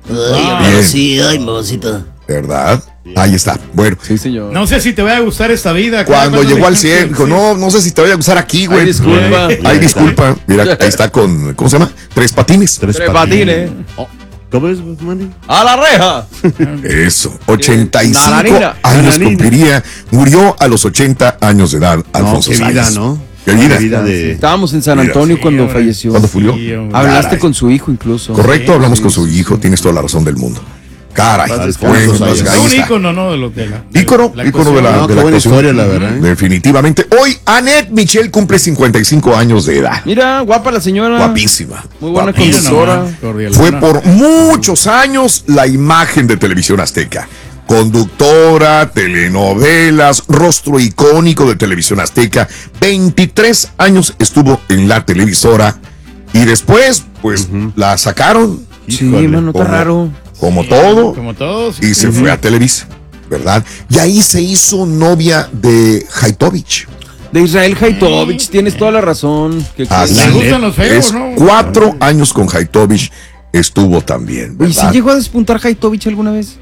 [SPEAKER 6] Sí, ay, mamacita.
[SPEAKER 3] ¿Verdad? Ahí está. Bueno.
[SPEAKER 4] Sí, señor.
[SPEAKER 5] No sé si te va a gustar esta vida.
[SPEAKER 3] Cuando llegó al 100, dijo, no sé si te vaya a gustar aquí, güey. Ay, disculpa. Mira, ahí está con, ¿cómo se llama? Tres Patines.
[SPEAKER 4] Tres Patines.
[SPEAKER 2] ¿Cómo es, Manny?
[SPEAKER 4] ¡A la reja!
[SPEAKER 3] Eso, 85 años cumpliría. Murió a los 80 años de edad, Alfonso
[SPEAKER 2] Sayas.
[SPEAKER 3] Qué vida,
[SPEAKER 2] ¿no?
[SPEAKER 3] Qué vida.
[SPEAKER 4] Estábamos en San Antonio cuando falleció.
[SPEAKER 3] ¿Cuándo murió?
[SPEAKER 4] Hablaste con su hijo incluso.
[SPEAKER 3] Correcto, hablamos con su hijo, tienes toda la razón del mundo. Caray,
[SPEAKER 5] un ícono, ¿no?
[SPEAKER 3] Ícono de la
[SPEAKER 2] buena historia, la verdad.
[SPEAKER 3] Definitivamente. Hoy, Annette Michel cumple 55 años de edad.
[SPEAKER 4] Mira, guapa la señora.
[SPEAKER 3] Guapísima.
[SPEAKER 4] Muy buena conductora.
[SPEAKER 3] Fue por muchos años la imagen de Televisión Azteca. Conductora, telenovelas, rostro icónico de Televisión Azteca. 23 años estuvo en la televisora. Y después, pues, la sacaron.
[SPEAKER 4] Sí, mano, está raro.
[SPEAKER 3] Como todo,
[SPEAKER 5] sí,
[SPEAKER 3] y se fue a Televisa, ¿verdad? Y ahí se hizo novia de Haitovich.
[SPEAKER 4] De Israel Haitovich, tienes toda la razón.
[SPEAKER 5] Le gustan los feos, ¿no?
[SPEAKER 3] 4 años con Haitovich estuvo también, ¿verdad?
[SPEAKER 4] ¿Y si llegó a despuntar Haitovich alguna vez?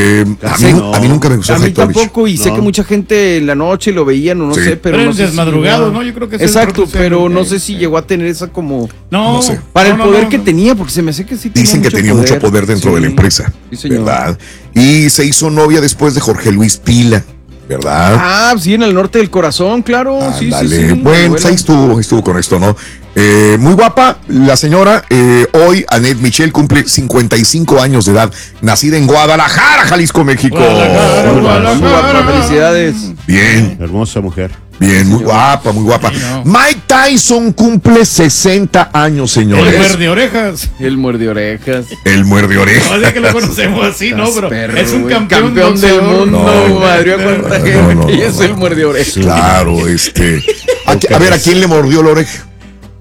[SPEAKER 3] A mí nunca me gustó Haitovich.
[SPEAKER 4] A mí tampoco, y sé que mucha gente en la noche lo veían o no sé, pero no sé
[SPEAKER 5] desmadrugado, ¿no? Yo creo que
[SPEAKER 4] exacto, pero no sé si llegó a tener esa como
[SPEAKER 5] no sé.
[SPEAKER 4] Para el poder que tenía, porque se me hace que sí
[SPEAKER 3] dicen que tenía mucho poder dentro de la empresa, ¿verdad? Y se hizo novia después de Jorge Luis Pila, ¿verdad?
[SPEAKER 4] Ah, sí, en el norte del corazón, claro. Sí.
[SPEAKER 3] Bueno, pues ahí estuvo con esto, ¿no? Muy guapa la señora. Hoy Annette Michel cumple 55 años de edad, nacida en Guadalajara, Jalisco, México.
[SPEAKER 4] Guadalajara. Felicidades.
[SPEAKER 3] Bien.
[SPEAKER 2] Hermosa mujer.
[SPEAKER 3] Bien, muy guapa, muy guapa. Sí, no. Mike Tyson cumple 60 años, señores.
[SPEAKER 5] El muerde orejas.
[SPEAKER 4] El muerde orejas.
[SPEAKER 3] El muerde orejas.
[SPEAKER 5] No sé que lo conocemos así, ¿no? Pero es un campeón
[SPEAKER 4] del mundo. Madre, cuánta gente. Y es el muerde orejas.
[SPEAKER 3] Claro, a ver, ¿a quién le mordió la oreja?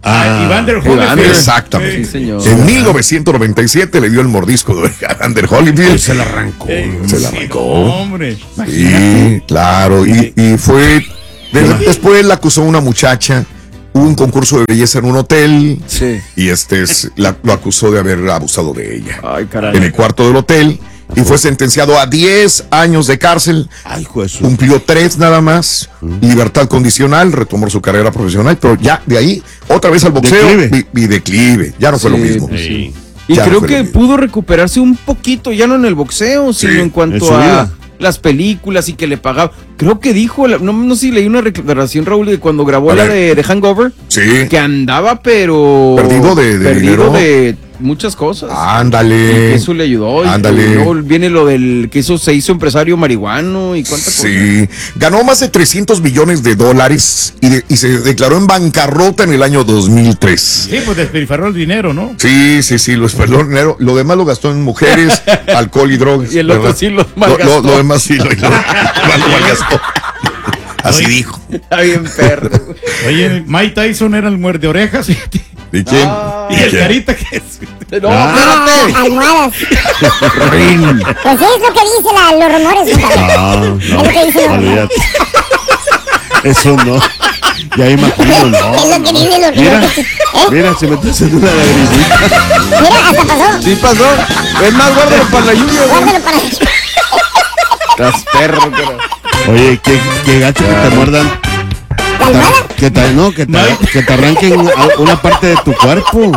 [SPEAKER 5] Evander Holyfield.
[SPEAKER 3] Exactamente.
[SPEAKER 4] Sí, señor.
[SPEAKER 3] En 1997 le dio el mordisco de Evander Holyfield.
[SPEAKER 2] Se la arrancó.
[SPEAKER 3] Se la arrancó.
[SPEAKER 5] Hombre.
[SPEAKER 3] Sí, claro. Y fue. Después la acusó una muchacha. Hubo un concurso de belleza en un hotel.
[SPEAKER 4] Sí.
[SPEAKER 3] Y lo acusó de haber abusado de ella.
[SPEAKER 4] Ay, caray.
[SPEAKER 3] En el cuarto del hotel. Y fue sentenciado a 10 años de cárcel.
[SPEAKER 2] Ay, hijo de su...
[SPEAKER 3] Cumplió 3 nada más. Libertad condicional. Retomó su carrera profesional. Pero ya de ahí, otra vez al boxeo. Y declive. Ya no fue lo mismo.
[SPEAKER 4] Pues sí.
[SPEAKER 3] Ya
[SPEAKER 4] Y
[SPEAKER 3] no
[SPEAKER 4] creo
[SPEAKER 3] fue
[SPEAKER 4] que
[SPEAKER 3] lo mismo.
[SPEAKER 4] pudo recuperarse un poquito, ya no en el boxeo, sino en
[SPEAKER 2] en
[SPEAKER 4] cuanto
[SPEAKER 2] su
[SPEAKER 4] a
[SPEAKER 2] vida.
[SPEAKER 4] las películas y que le pagaba. Creo que dijo, no sé si leí una declaración, Raúl, de cuando grabó la de Hangover,
[SPEAKER 3] Sí.
[SPEAKER 4] que andaba, pero...
[SPEAKER 3] Perdido de dinero.
[SPEAKER 4] de muchas cosas.
[SPEAKER 3] Ándale.
[SPEAKER 4] Y que eso le ayudó.
[SPEAKER 3] Ándale.
[SPEAKER 4] Y luego viene lo del que se hizo empresario marihuano y cuántas cosas.
[SPEAKER 3] Sí, ganó más de $300 millones y se declaró en bancarrota en el año 2003.
[SPEAKER 5] Sí, pues despilfarró el dinero, ¿no?
[SPEAKER 3] Sí, lo esperó en dinero. Lo demás lo gastó en mujeres, alcohol y drogas.
[SPEAKER 4] Y el otro
[SPEAKER 3] ¿verdad?
[SPEAKER 4] sí lo malgastó.
[SPEAKER 3] Lo demás sí lo malgastó. Así
[SPEAKER 5] Oye.
[SPEAKER 3] dijo.
[SPEAKER 4] Está bien perro.
[SPEAKER 5] Oye, Mike Tyson era el muerde orejas.
[SPEAKER 3] ¿Y quién?
[SPEAKER 5] Y el carita que es.
[SPEAKER 4] No,
[SPEAKER 7] Almohadas. Pues es lo que dicen los rumores.
[SPEAKER 2] No,
[SPEAKER 7] Es lo que dicen los rumores.
[SPEAKER 2] olvídate. Eso no. Ya imagino, no.
[SPEAKER 7] Es lo que dicen los
[SPEAKER 2] Mira,
[SPEAKER 7] rumores.
[SPEAKER 2] mira, se me está haciendo una lagrimita.
[SPEAKER 7] Mira, hasta pasó.
[SPEAKER 4] sí pasó. Es más, guárdalo para la lluvia, güey.
[SPEAKER 7] Guárdalo para...
[SPEAKER 4] Estás perro, pero...
[SPEAKER 2] Oye, qué gacho que te muerdan.
[SPEAKER 7] ¿La almohada?
[SPEAKER 2] Que te arranquen una parte de tu cuerpo.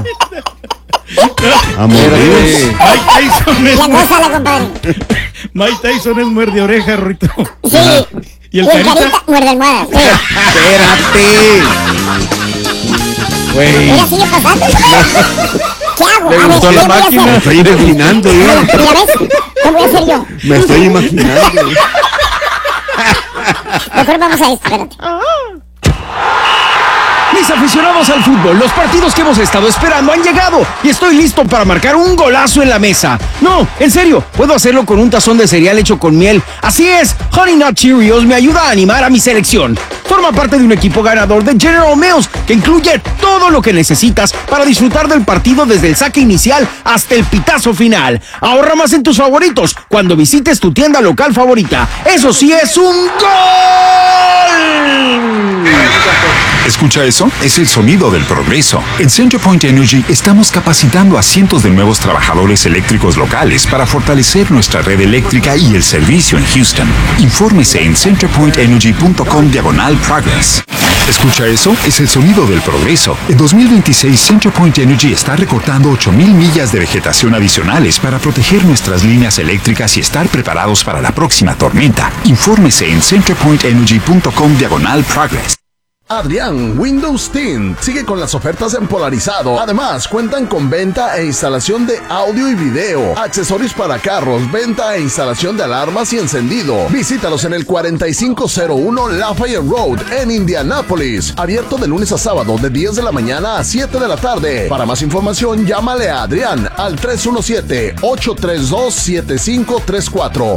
[SPEAKER 2] A mordidos.
[SPEAKER 5] Mike Tyson es,
[SPEAKER 7] Ya gózala, compadre.
[SPEAKER 5] Mike Tyson es muerde orejas, Rito.
[SPEAKER 7] Sí.
[SPEAKER 5] ¿Y el carita?
[SPEAKER 7] muerde almohadas. Sí.
[SPEAKER 4] Espérate. Güey.
[SPEAKER 7] Mira, sigue pasando. ¿Qué hago?
[SPEAKER 4] Le
[SPEAKER 7] A ver,
[SPEAKER 4] gustó la
[SPEAKER 7] ¿qué voy a
[SPEAKER 4] máquina.
[SPEAKER 2] Me
[SPEAKER 7] hacer?
[SPEAKER 2] estoy imaginando,
[SPEAKER 7] Mira,
[SPEAKER 2] yo.
[SPEAKER 7] ¿ves? ¿Qué voy a hacer yo?
[SPEAKER 2] Me estoy imaginando.
[SPEAKER 7] Mejor vamos a esto, espérate.
[SPEAKER 4] Mis aficionados al fútbol, los partidos que hemos estado esperando han llegado y estoy listo para marcar un golazo en la mesa. No, en serio, puedo hacerlo con un tazón de cereal hecho con miel. Así es, Honey Nut Cheerios me ayuda a animar a mi selección. Forma parte de un equipo ganador de General Mills que incluye todo lo que necesitas para disfrutar del partido desde el saque inicial hasta el pitazo final. Ahorra más en tus favoritos cuando visites tu tienda local favorita. Eso sí es un gol.
[SPEAKER 8] ¿Escucha eso? Es el sonido del progreso. En CenterPoint Energy estamos capacitando a cientos de nuevos trabajadores eléctricos locales para fortalecer nuestra red eléctrica y el servicio en Houston. Infórmese en centerpointenergy.com/progress. ¿Escucha eso? Es el sonido del progreso. En 2026, CenterPoint Energy está recortando 8,000 millas de vegetación adicionales para proteger nuestras líneas eléctricas y estar preparados para la próxima tormenta. Infórmese en centerpointenergy.com/progress.
[SPEAKER 9] Adrián, Windows 10 sigue con las ofertas en Polarizado. Además, cuentan con venta e instalación de audio y video, accesorios para carros, venta e instalación de alarmas y encendido. Visítalos en el 4501 Lafayette Road en Indianápolis. Abierto de lunes a sábado de 10 de la mañana a 7 de la tarde. Para más información, llámale a Adrián al 317-832-7534.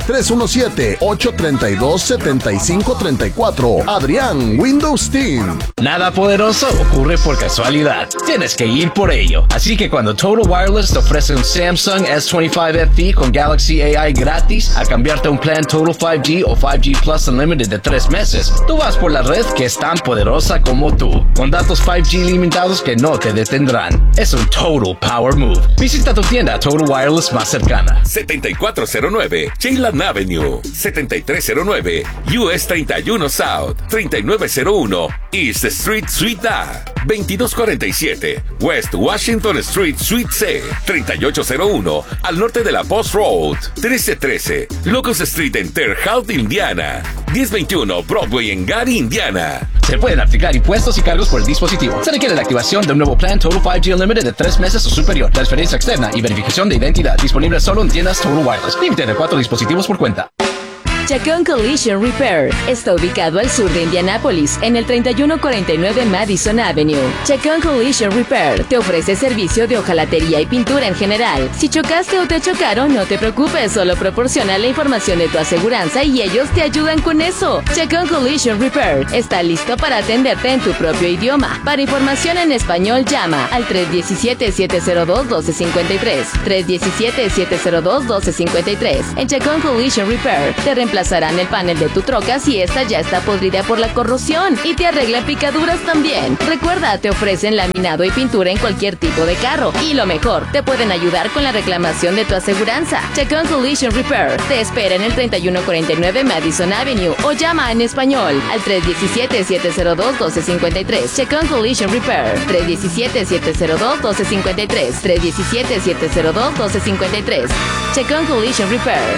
[SPEAKER 9] 317-832-7534. Adrián, Windows 10.
[SPEAKER 10] Nada poderoso ocurre por casualidad. Tienes que ir por ello. Así que cuando Total Wireless te ofrece un Samsung S25 FE con Galaxy AI gratis a cambiarte a un plan Total 5G o 5G Plus Unlimited de 3 meses, tú vas por la red que es tan poderosa como tú, con datos 5G limitados que no te detendrán. Es un Total Power Move. Visita tu tienda Total Wireless más cercana.
[SPEAKER 11] 7409 Cheylan Avenue, 7309 US 31 South, 3901 East Street Suite A, 2247 West Washington Street Suite C, 3801 al norte de la Post Road, 1313 Locust Street en Terre Haute, Indiana, 1021 Broadway en Gary, Indiana.
[SPEAKER 10] Se pueden aplicar impuestos y cargos por el dispositivo. Se requiere la activación de un nuevo plan Total 5G Unlimited de 3 meses o superior, transferencia externa y verificación de identidad. Disponible solo en tiendas Total Wireless. Límite de 4 dispositivos por cuenta.
[SPEAKER 12] Chacón Collision Repair está ubicado al sur de Indianápolis, en el 3149 Madison Avenue. Chacón Collision Repair te ofrece servicio de hojalatería y pintura en general. Si chocaste o te chocaron, no te preocupes, solo proporciona la información de tu aseguranza y ellos te ayudan con eso. Chacón Collision Repair está listo para atenderte en tu propio idioma. Para información en español, llama al 317-702-1253. 317-702-1253. En Chacón Collision Repair te reemplazarán el panel de tu troca si esta ya está podrida por la corrosión y te arreglan picaduras también. Recuerda, te ofrecen laminado y pintura en cualquier tipo de carro. Y lo mejor, te pueden ayudar con la reclamación de tu aseguranza. Chacón Collision Repair te espera en el 3149 Madison Avenue o llama en español al 317-702-1253. Chacón Collision Repair. 317-702-1253. 317-702-1253. Chacón Collision Repair.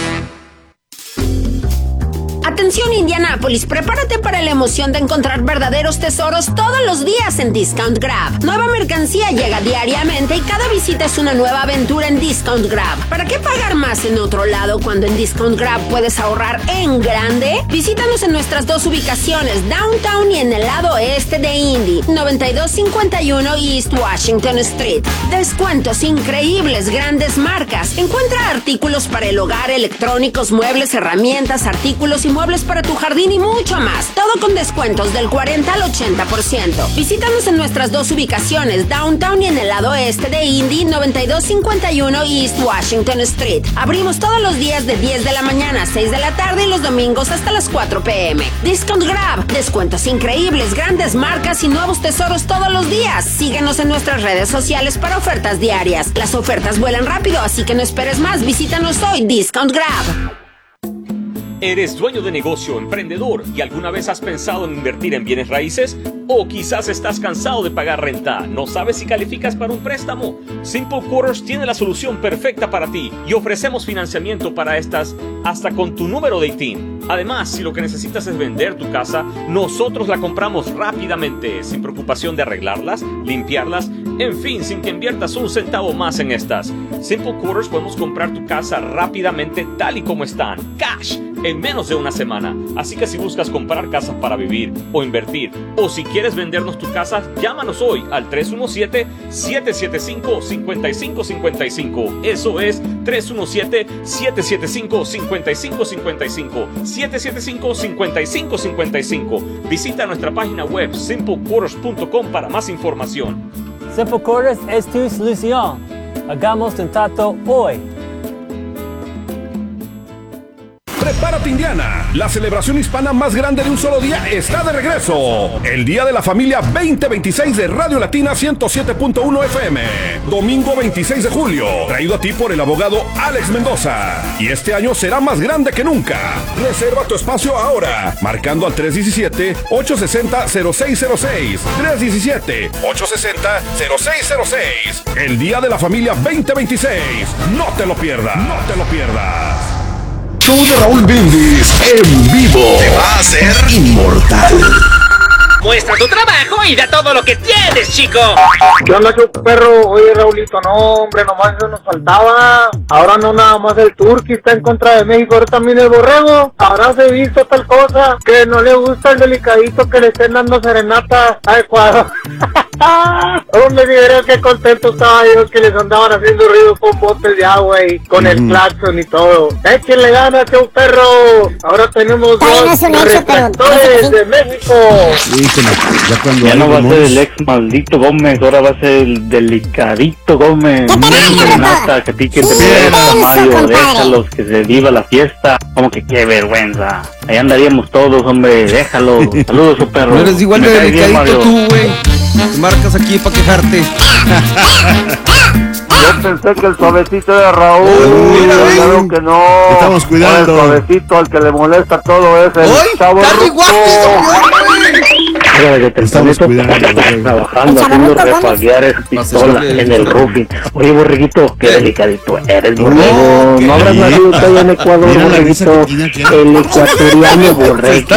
[SPEAKER 13] Atención Indianápolis, prepárate para la emoción de encontrar verdaderos tesoros todos los días en Discount Grab. Nueva mercancía llega diariamente y cada visita es una nueva aventura en Discount Grab. ¿Para qué pagar más en otro lado cuando en Discount Grab puedes ahorrar en grande? Visítanos en nuestras dos ubicaciones, Downtown y en el lado oeste de Indy, 9251 East Washington Street. Descuentos increíbles, grandes marcas. Encuentra artículos para el hogar, electrónicos, muebles, herramientas, artículos y muebles para tu jardín y mucho más. Todo con descuentos del 40 al 80%. Visítanos en nuestras dos ubicaciones, Downtown y en el lado este de Indy, 9251 East Washington Street. Abrimos todos los días de 10 de la mañana a 6 de la tarde y los domingos hasta las 4 p.m. Discount Grab. Descuentos increíbles, grandes marcas y nuevos tesoros todos los días. Síguenos en nuestras redes sociales para ofertas diarias. Las ofertas vuelan rápido, así que no esperes más. Visítanos hoy, Discount Grab.
[SPEAKER 14] ¿Eres dueño de negocio, emprendedor y alguna vez has pensado en invertir en bienes raíces? ¿O quizás estás cansado de pagar renta? ¿No sabes si calificas para un préstamo? Simple Quarters tiene la solución perfecta para ti y ofrecemos financiamiento para estas hasta con tu número de ITIN. Además, si lo que necesitas es vender tu casa, nosotros la compramos rápidamente, sin preocupación de arreglarlas, limpiarlas, en fin, sin que inviertas un centavo más en estas. Simple Quarters podemos comprar tu casa rápidamente tal y como están, cash, en menos de una semana. Así que si buscas comprar casas para vivir o invertir, o si quieres vendernos tu casa, llámanos hoy al 317-775-5555. Eso es 317-775-5555. 775-5555. Visita nuestra página web simplequarters.com para más información.
[SPEAKER 15] Simple Quarters es tu solución. Hagamos un trato hoy.
[SPEAKER 16] Prepárate Indiana, la celebración hispana más grande de un solo día está de regreso. El Día de la Familia 2026 de Radio Latina 107.1 FM. Domingo 26 de julio, traído a ti por el abogado Alex Mendoza. Y este año será más grande que nunca. Reserva tu espacio ahora, marcando al 317-860-0606. 317-860-0606. El Día de la Familia 2026. No te lo pierdas. No te lo pierdas.
[SPEAKER 3] Show de Raúl Brindis en vivo. Te va a hacer inmortal.
[SPEAKER 17] Muestra tu trabajo y da todo lo que tienes, chico.
[SPEAKER 1] ¿Qué onda, perro? Oye, Raulito, no, hombre, nomás eso nos faltaba. Ahora no nada más el Turqui está en contra de México, ahora también el Borrego. Habrás visto tal cosa, que no le gusta el delicadito que le estén dando serenata a Ecuador. Hombre, mira qué contento estaba yo que les andaban haciendo ruido con botes de agua y con el claxon y todo. Échenle ganas, perro. Ahora tenemos dos reflectores de México.
[SPEAKER 2] Sí,
[SPEAKER 18] ya no va a ser el ex maldito Gómez, ahora va a ser el delicadito Gómez. Renata, que ti que te pierda, Mario, déjalos que se viva la fiesta. Como que qué vergüenza. Ahí andaríamos todos, hombre, déjalo. Saludos, su perro.
[SPEAKER 4] No eres igual de delicadito tú, güey. Te marcas aquí para quejarte.
[SPEAKER 19] Yo pensé que el suavecito de Raúl, claro que no.
[SPEAKER 2] Estamos cuidando.
[SPEAKER 19] El suavecito al que le molesta todo es el chavo
[SPEAKER 18] Estamos trabajando, haciendo repaguear esa pistola en el roofing. Oye, borreguito, qué delicadito eres, borrego. No habrás nacido todavía en Ecuador, borreguito. El ecuatoriano borrego.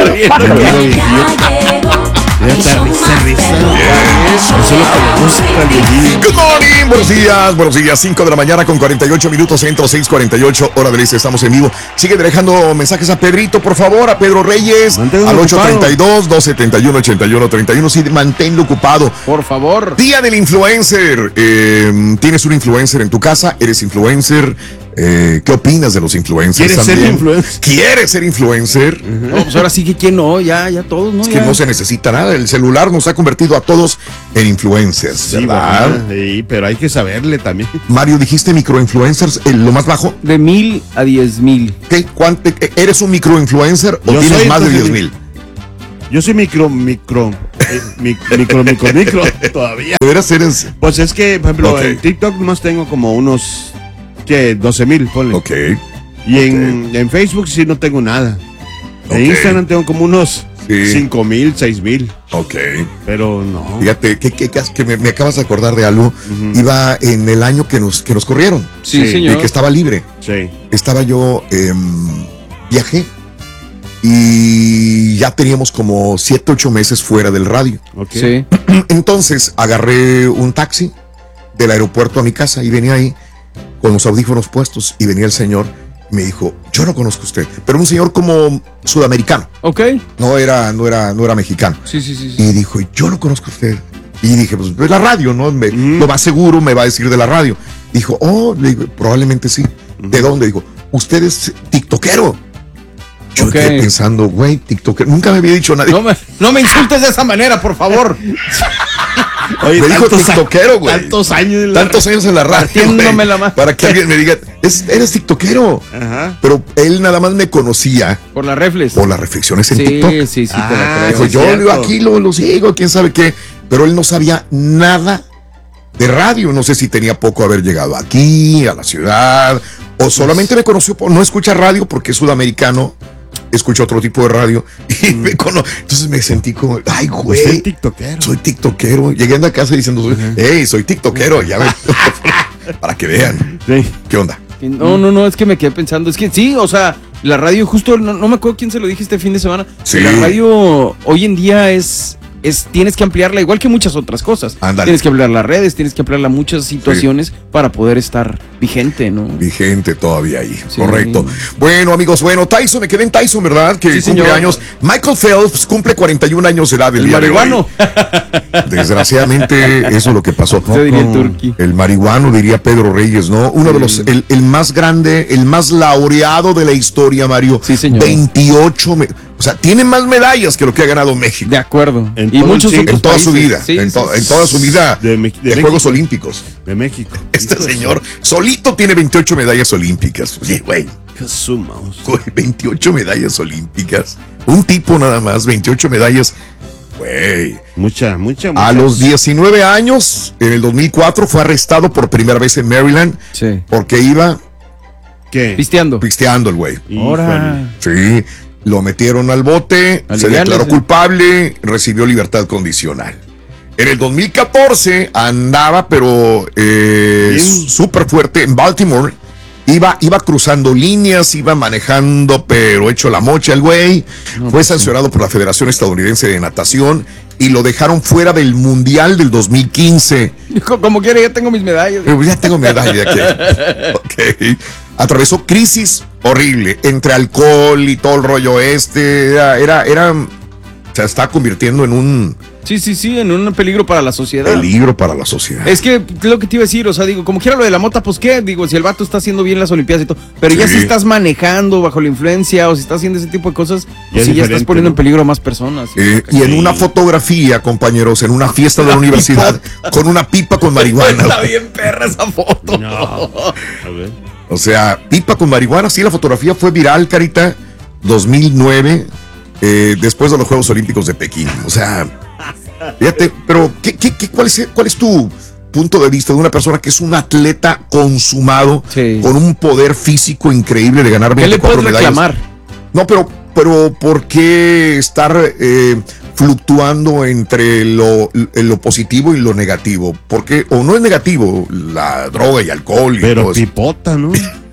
[SPEAKER 2] Risa. Eso es lo que le gusta al
[SPEAKER 3] Bien, buenos días, 5 de la mañana con 48 minutos, centro 6:48, hora del este, estamos en vivo. Sigue dejando mensajes a Pedrito, por favor, a Pedro Reyes, al 832-271-8131, sí, manténlo ocupado.
[SPEAKER 4] Por favor.
[SPEAKER 3] Día del influencer, ¿tienes un influencer en tu casa? ¿Eres influencer? ¿Qué opinas de los influencers? ¿Quieres ser influencer?
[SPEAKER 4] No, pues ahora sí que quién no, ya todos, ¿no?
[SPEAKER 3] Es que no se necesita nada, el celular nos ha convertido a todos en influencers,
[SPEAKER 2] Sí,
[SPEAKER 3] ¿verdad?
[SPEAKER 2] Sí, pero hay que saberle también.
[SPEAKER 3] Mario, dijiste microinfluencers, lo más bajo.
[SPEAKER 4] De 1,000 a 10,000.
[SPEAKER 3] ¿Qué? ¿Eres un microinfluencer o tienes más de 10,000?
[SPEAKER 2] Yo soy micro todavía.
[SPEAKER 3] ¿De veras eres?
[SPEAKER 2] Pues es que, por ejemplo, en TikTok nomás tengo como unos, ¿qué? 12,000, ponle.
[SPEAKER 3] Ok.
[SPEAKER 2] Y en Facebook sí no tengo nada. En Instagram tengo como unos 5,000, 6,000.
[SPEAKER 3] Ok.
[SPEAKER 2] Pero no.
[SPEAKER 3] Fíjate, que me acabas de acordar de algo. Iba en el año que nos corrieron.
[SPEAKER 4] Sí, señor.
[SPEAKER 3] Y que estaba libre.
[SPEAKER 2] Sí.
[SPEAKER 3] Estaba yo, viajé. Y ya teníamos como 7, 8 meses fuera del radio.
[SPEAKER 4] Sí.
[SPEAKER 3] Entonces agarré un taxi del aeropuerto a mi casa y venía ahí con los audífonos puestos y venía el señor. Me dijo, yo no conozco a usted, pero un señor como sudamericano.
[SPEAKER 4] Ok.
[SPEAKER 3] No era mexicano.
[SPEAKER 4] Sí.
[SPEAKER 3] Y dijo, yo no conozco a usted. Y dije, pues la radio, ¿no? Lo más seguro me va a decir de la radio. Dijo, le digo, probablemente sí. ¿De dónde? Dijo, usted es tiktokero. Yo quedé pensando, güey, tiktokero. Nunca me había dicho nadie.
[SPEAKER 4] No me insultes de esa manera, por favor.
[SPEAKER 3] Oye, me dijo tiktokero, güey.
[SPEAKER 2] Tantos años
[SPEAKER 3] en la radio.
[SPEAKER 4] Partiéndome la mano.
[SPEAKER 3] Para que alguien me diga, eres tiktokero.
[SPEAKER 2] Ajá.
[SPEAKER 3] Pero él nada más me conocía.
[SPEAKER 4] Por las reflex.
[SPEAKER 3] Por las reflexiones en TikTok.
[SPEAKER 4] Sí, te la creo.
[SPEAKER 3] Dijo, yo aquí lo sigo, quién sabe qué. Pero él no sabía nada de radio. No sé si tenía poco haber llegado aquí, a la ciudad. O solamente me conoció, no escucha radio porque es sudamericano. Escucho otro tipo de radio y entonces me sentí como, ay, güey, soy tiktokero. Llegué a la casa diciendo, hey, soy tiktokero, ya ven, para que vean.
[SPEAKER 2] Sí.
[SPEAKER 3] ¿Qué onda?
[SPEAKER 4] No, es que me quedé pensando, es que sí, o sea, la radio justo, no me acuerdo quién se lo dije este fin de semana,
[SPEAKER 3] sí.
[SPEAKER 4] La radio hoy en día tienes que ampliarla igual que muchas otras cosas.
[SPEAKER 3] Ándale.
[SPEAKER 4] Tienes que ampliar las redes, tienes que ampliar muchas situaciones para poder estar vigente, ¿no?
[SPEAKER 3] Vigente todavía ahí,
[SPEAKER 4] Sí.
[SPEAKER 3] correcto. Bueno, amigos, Tyson, me quedé en Tyson, ¿verdad? Que
[SPEAKER 4] Sí,
[SPEAKER 3] cumple
[SPEAKER 4] señor.
[SPEAKER 3] años. Michael Phelps cumple 41 años de edad el día
[SPEAKER 4] marihuano.
[SPEAKER 3] de hoy. Desgraciadamente, eso es lo que pasó.
[SPEAKER 4] Se diría el turqui.
[SPEAKER 3] El marihuano, diría Pedro Reyes, ¿no? Uno de los, el más grande, el más laureado de la historia, Mario.
[SPEAKER 4] Sí, señor.
[SPEAKER 3] 28, o sea, tiene más medallas que lo que ha ganado México.
[SPEAKER 4] De acuerdo.
[SPEAKER 2] En
[SPEAKER 4] Y
[SPEAKER 2] todo
[SPEAKER 4] muchos
[SPEAKER 2] el siglo.
[SPEAKER 4] otros
[SPEAKER 3] En toda su
[SPEAKER 4] países.
[SPEAKER 3] vida,
[SPEAKER 4] Sí,
[SPEAKER 3] en
[SPEAKER 4] sí.
[SPEAKER 3] toda su vida
[SPEAKER 2] De
[SPEAKER 3] Juegos
[SPEAKER 2] México.
[SPEAKER 3] Olímpicos.
[SPEAKER 2] De México.
[SPEAKER 3] Este señor solito tiene 28 medallas olímpicas. Oye, güey.
[SPEAKER 2] ¿Qué sumamos?
[SPEAKER 3] 28 medallas olímpicas. Un tipo nada más, 28 medallas. Güey.
[SPEAKER 2] Mucha.
[SPEAKER 3] A los 19 años, en el 2004, fue arrestado por primera vez en Maryland.
[SPEAKER 4] Sí.
[SPEAKER 3] Porque iba
[SPEAKER 2] ¿Qué?
[SPEAKER 4] Pisteando.
[SPEAKER 3] pisteando el güey.
[SPEAKER 4] Ahora.
[SPEAKER 3] Sí. Lo metieron al bote, se
[SPEAKER 4] Aliviánese.
[SPEAKER 3] declaró culpable, recibió libertad condicional. En el 2014 andaba, pero súper fuerte en Baltimore. Iba cruzando líneas, iba manejando, pero hecho la mocha el güey. Fue sancionado por la Federación Estadounidense de Natación y lo dejaron fuera del Mundial del 2015.
[SPEAKER 4] Como quiera, ya tengo mis medallas.
[SPEAKER 3] Ya tengo medalla aquí. Ok. Atravesó crisis horrible entre alcohol y todo el rollo se está convirtiendo en un
[SPEAKER 4] Sí, en un peligro para la sociedad.
[SPEAKER 3] peligro para la sociedad.
[SPEAKER 4] Es que lo que te iba a decir, o sea, digo, como quiera lo de la mota, pues qué, digo, si el vato está haciendo bien las olimpiadas y todo, pero ya
[SPEAKER 3] Sí.
[SPEAKER 4] si estás manejando bajo la influencia o si estás haciendo ese tipo de cosas, pues sí, ya estás poniendo en peligro a más personas.
[SPEAKER 3] Y en una fotografía, compañeros, en una fiesta de la universidad, con una pipa con marihuana.
[SPEAKER 4] Está bien perra esa foto.
[SPEAKER 2] No. A ver.
[SPEAKER 3] O sea, pipa con marihuana. Sí, la fotografía fue viral, Carita, 2009, después de los Juegos Olímpicos de Pekín. O sea, fíjate, pero ¿cuál es tu punto de vista de una persona que es un atleta consumado, con un poder físico increíble de ganar 24 medallas?
[SPEAKER 4] ¿Qué le puedes reclamar?
[SPEAKER 3] No, pero ¿por qué estar fluctuando entre lo positivo y lo negativo? ¿Por qué? O no es negativo la droga y alcohol y
[SPEAKER 2] pero
[SPEAKER 3] todo eso.
[SPEAKER 2] pipota, ¿no?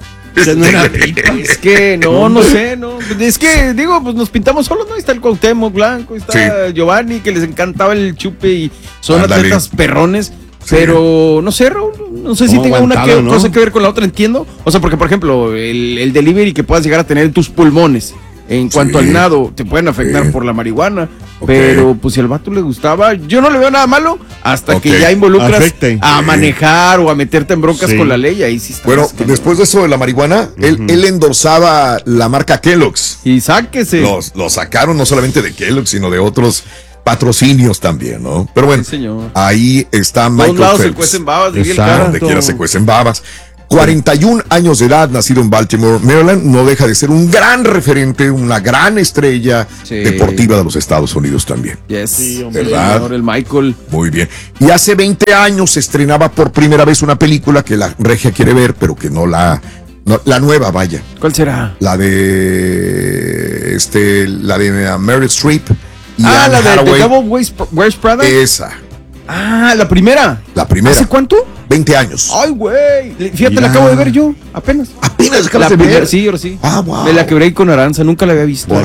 [SPEAKER 4] Es que no sé, no. Es que, digo, pues nos pintamos solos, ¿no? Está el Cuauhtémoc Blanco, está Giovanni, que les encantaba el chupe y son
[SPEAKER 3] Ándale.
[SPEAKER 4] atletas perrones. Pero, no sé, Raúl, No sé si tenga una cosa que ver con la otra, entiendo. O sea, porque por ejemplo, el delivery que puedas llegar a tener en tus pulmones, en cuanto al nado, te pueden afectar por la marihuana. Pero pues si al vato le gustaba, yo no le veo nada malo hasta que ya involucras a manejar o a meterte en broncas con la ley. Ahí sí está.
[SPEAKER 3] Bueno, después de eso de la marihuana, él endorsaba la marca Kellogg's.
[SPEAKER 4] Y sáquese.
[SPEAKER 3] Lo sacaron no solamente de Kellogg's, sino de otros patrocinios también, ¿no? Pero bueno, ahí está Michael Phelps.
[SPEAKER 4] Se cuecen babas,
[SPEAKER 3] donde quiera se cuecen babas. 41 años de edad, nacido en Baltimore, Maryland, no deja de ser un gran referente, una gran estrella deportiva de los Estados Unidos también. ¿Verdad?
[SPEAKER 4] El Michael.
[SPEAKER 3] Muy bien. Y hace 20 años se estrenaba por primera vez una película que la regia quiere ver, pero que no la nueva, vaya.
[SPEAKER 4] ¿Cuál será?
[SPEAKER 3] La de Meryl Streep. Y
[SPEAKER 4] la de The Devil Wears Prada.
[SPEAKER 3] Esa.
[SPEAKER 4] La primera.
[SPEAKER 3] ¿Hace
[SPEAKER 4] cuánto?
[SPEAKER 3] 20 años.
[SPEAKER 4] Ay, güey. Fíjate, la acabo de ver yo, apenas.
[SPEAKER 3] ¿Apenas acabas de ver?
[SPEAKER 4] Sí, ahora sí.
[SPEAKER 3] Wow.
[SPEAKER 4] Me la quebré con Aranza, nunca la había visto.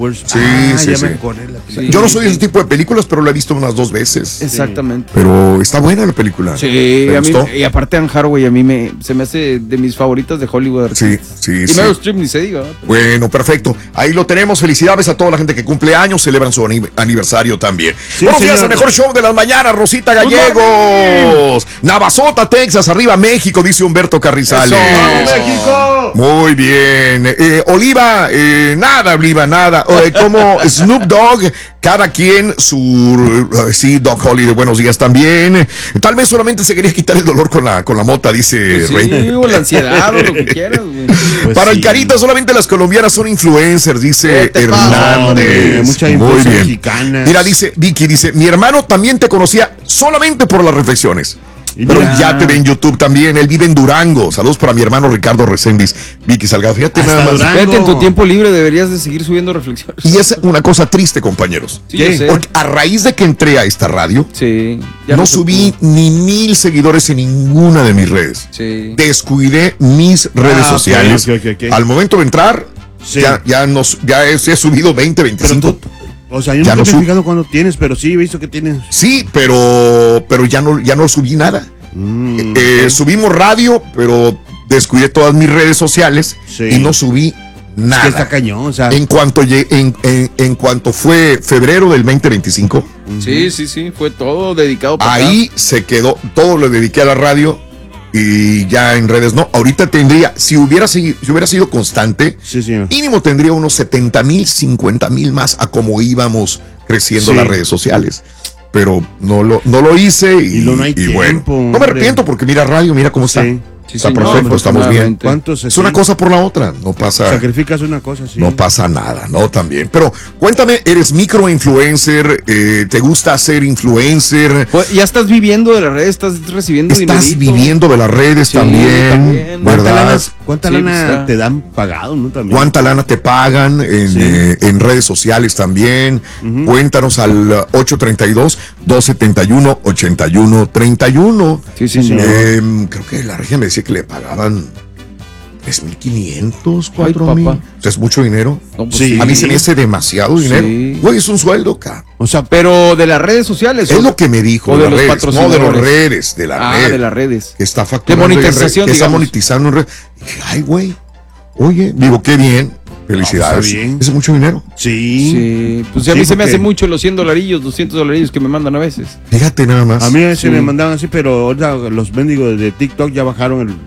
[SPEAKER 3] Sí. Yo no soy de ese tipo de películas, pero la he visto unas 2 veces.
[SPEAKER 4] Exactamente.
[SPEAKER 3] Pero está buena la película.
[SPEAKER 4] Sí, a mí, y aparte Anne Hathaway a mí se me hace de mis favoritas de Hollywood.
[SPEAKER 3] Sí.
[SPEAKER 4] Y Meryl Streep ni se diga.
[SPEAKER 3] Bueno, perfecto. Ahí lo tenemos. Felicidades a toda la gente que cumple años, celebran su aniversario también. Buenos días, el mejor show de las mañanas, Rosita Gallegos. Navasota, Texas, arriba México, dice Humberto Carrizales.
[SPEAKER 5] ¡México!
[SPEAKER 3] Muy bien. Oliva, nada. Como Snoop Dogg, cada quien su... sí, Doc Holliday, buenos días también. Tal vez solamente se quería quitar el dolor con la mota, dice Rey.
[SPEAKER 4] Sí, o la ansiedad o lo que quieras.
[SPEAKER 3] Para el Carita, solamente las colombianas son influencers, dice Hernández.
[SPEAKER 2] Mucha influencia mexicana.
[SPEAKER 3] Mira, dice Vicky, mi hermano también te conocía solamente por las reflexiones. Pero ya te ve en YouTube también. Él vive en Durango. Saludos para mi hermano Ricardo Reséndiz. Vicky Salgado, fíjate nada más.
[SPEAKER 4] Fíjate, en tu tiempo libre deberías de seguir subiendo reflexiones.
[SPEAKER 3] Y es una cosa triste, compañeros. Porque a raíz de que entré a esta radio, no subí ni 1000 seguidores en ninguna de mis redes. Descuidé mis redes sociales. Al momento de entrar, ya he subido 20, 25.
[SPEAKER 2] O sea, yo no me he fijado cuándo tienes, pero sí he visto que tienes.
[SPEAKER 3] Sí, pero ya no subí nada. Subimos radio, pero descuidé todas mis redes sociales y no subí nada.
[SPEAKER 2] Es que está cañón, o sea.
[SPEAKER 3] En cuanto fue febrero del 2025.
[SPEAKER 4] Sí, fue todo dedicado para
[SPEAKER 3] ahí se quedó, todo lo dediqué a la radio. Y ya en redes no. Ahorita tendría, si hubiera sido constante, mínimo tendría unos 70,000, 50,000 más a como íbamos creciendo las redes sociales. Pero no lo hice y bueno, no me arrepiento porque mira radio, mira cómo está. Está perfecto, estamos bien. Es una cosa por la otra, no pasa.
[SPEAKER 2] Sacrificas una cosa,
[SPEAKER 3] no pasa nada, ¿no? También. Pero cuéntame, ¿eres microinfluencer? ¿Te gusta ser influencer?
[SPEAKER 4] Pues ya estás viviendo de las redes, estás recibiendo dinero.
[SPEAKER 3] Estás viviendo de las redes también, ¿verdad?
[SPEAKER 2] ¿Cuánta lana te dan pagado, no? También.
[SPEAKER 3] ¿Cuánta lana te pagan en redes sociales también? Cuéntanos al 832-271-8131. Creo que la regia me decía que le pagaban 3,500, 4,000. O sea, es mucho dinero. No, pues a mí se me hace demasiado dinero. Güey, es un sueldo acá.
[SPEAKER 4] O sea, pero de las redes sociales.
[SPEAKER 3] Es lo que me dijo.
[SPEAKER 4] O de
[SPEAKER 3] los
[SPEAKER 4] patrocinadores.
[SPEAKER 3] No, de las redes. De la red.
[SPEAKER 4] De las redes.
[SPEAKER 3] Que está facturando.
[SPEAKER 4] De monetización,
[SPEAKER 3] que está monetizando en red. Y dije, ay, güey. Oye, digo, qué bien. Felicidades. Es mucho dinero.
[SPEAKER 4] Sí. Pues a mí se me hace mucho los $100, $200 que me mandan a veces.
[SPEAKER 3] Fíjate nada más.
[SPEAKER 2] A mí a veces me mandaban así, pero ahora los mendigos de TikTok ya bajaron el...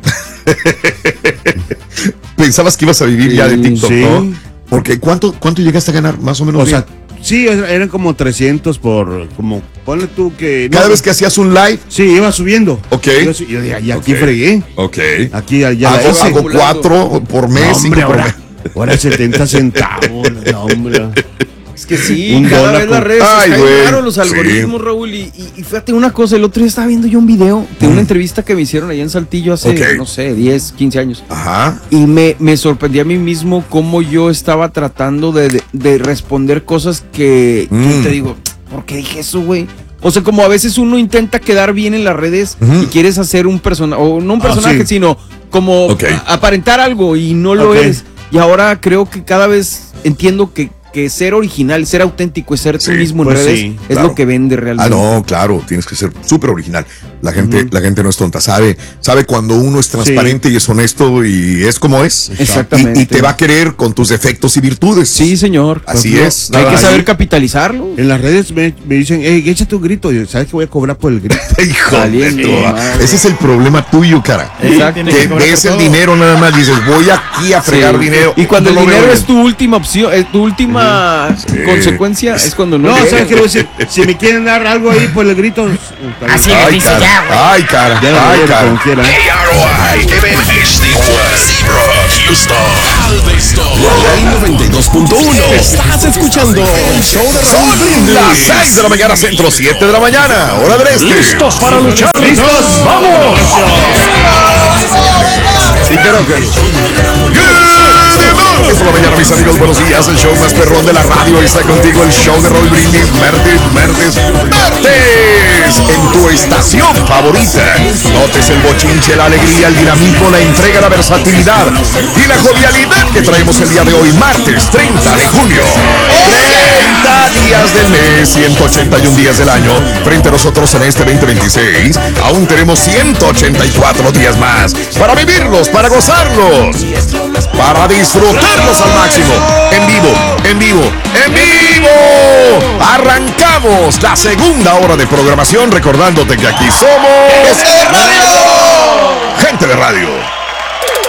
[SPEAKER 3] Pensabas que ibas a vivir ya de TikTok, ¿no? Porque ¿cuánto llegaste a ganar más o menos?
[SPEAKER 2] O sea, sí, eran como 300 por, como, ponle tú que...
[SPEAKER 3] Cada vez que hacías un live.
[SPEAKER 2] Sí, iba subiendo.
[SPEAKER 3] Ok.
[SPEAKER 2] Yo dije, aquí fregué.
[SPEAKER 3] Ok.
[SPEAKER 2] Aquí ya
[SPEAKER 3] hago 4 por mes.
[SPEAKER 2] Hombre, ahora 70 centavos. No, hombre.
[SPEAKER 4] Es que sí, cada vez las redes están los algoritmos, Raúl. Y fíjate una cosa, el otro día estaba viendo yo un video de una entrevista que me hicieron allá en Saltillo hace, no sé, 10, 15 años.
[SPEAKER 3] Ajá.
[SPEAKER 4] Y me sorprendí a mí mismo cómo yo estaba tratando de responder cosas que te digo, ¿por qué dije eso, güey? O sea, como a veces uno intenta quedar bien en las redes y quieres hacer un personaje, o no un personaje, sino como aparentar algo y no lo eres. Y ahora creo que cada vez entiendo que que ser original, ser auténtico, ser tú
[SPEAKER 3] Sí,
[SPEAKER 4] mismo en
[SPEAKER 2] pues
[SPEAKER 4] redes
[SPEAKER 2] sí,
[SPEAKER 4] es
[SPEAKER 3] claro.
[SPEAKER 4] lo que vende realmente.
[SPEAKER 3] No, claro, tienes que ser súper original. La gente no es tonta, sabe cuando uno es transparente y es honesto y es como es.
[SPEAKER 4] Exactamente.
[SPEAKER 3] Y te va a querer con tus defectos y virtudes.
[SPEAKER 4] Sí, señor.
[SPEAKER 3] Así
[SPEAKER 4] Pues,
[SPEAKER 3] es.
[SPEAKER 4] Hay que
[SPEAKER 3] Así.
[SPEAKER 4] saber capitalizarlo.
[SPEAKER 2] En las redes me dicen, échate un grito. Yo, ¿sabes que voy a cobrar por el grito?
[SPEAKER 3] Hijo
[SPEAKER 4] Valiente,
[SPEAKER 3] de tu-
[SPEAKER 4] madre.
[SPEAKER 3] ese es el problema tuyo, cara.
[SPEAKER 4] Exacto.
[SPEAKER 3] Que ves el dinero nada más, dices, voy aquí a fregar
[SPEAKER 4] Sí.
[SPEAKER 3] dinero.
[SPEAKER 4] Y cuando el
[SPEAKER 3] No lo
[SPEAKER 4] dinero
[SPEAKER 3] veo
[SPEAKER 4] es tu última opción, tu última consecuencia, es cuando no.
[SPEAKER 2] No, ¿sabes qué? Si me quieren dar algo ahí por el grito.
[SPEAKER 7] Así le dice ya, güey.
[SPEAKER 3] Ay, cara.
[SPEAKER 2] Ya lo
[SPEAKER 3] Ay,
[SPEAKER 2] veré
[SPEAKER 3] cara.
[SPEAKER 2] como quiera.
[SPEAKER 11] KROI, Kevin Zebra, Houston, Galveston, Ley 92.1.
[SPEAKER 16] Estás escuchando el show de Raúl
[SPEAKER 3] Son
[SPEAKER 16] Brindis.
[SPEAKER 3] las 6 de la mañana, centro, 7 de la mañana, hora del este.
[SPEAKER 16] ¿Listos para luchar? ¿Listos? ¡Vamos!
[SPEAKER 3] Sí, creo que. Es por la mañana, mis amigos, buenos días. El show más perrón de la radio está contigo. El show de Raúl Brindis. Martes. En tu estación favorita. Notes el bochinche, la alegría, el dinamismo, la entrega, la versatilidad y la jovialidad que traemos el día de hoy, martes 30 de junio. 30 días del mes, 181 días del año. Frente a nosotros en este 2026, aún tenemos 184 días más para vivirlos, para gozarlos, para disfrutarlos al máximo. En vivo. Arrancamos la segunda hora de programación, recordándote que aquí somos Gente de Radio.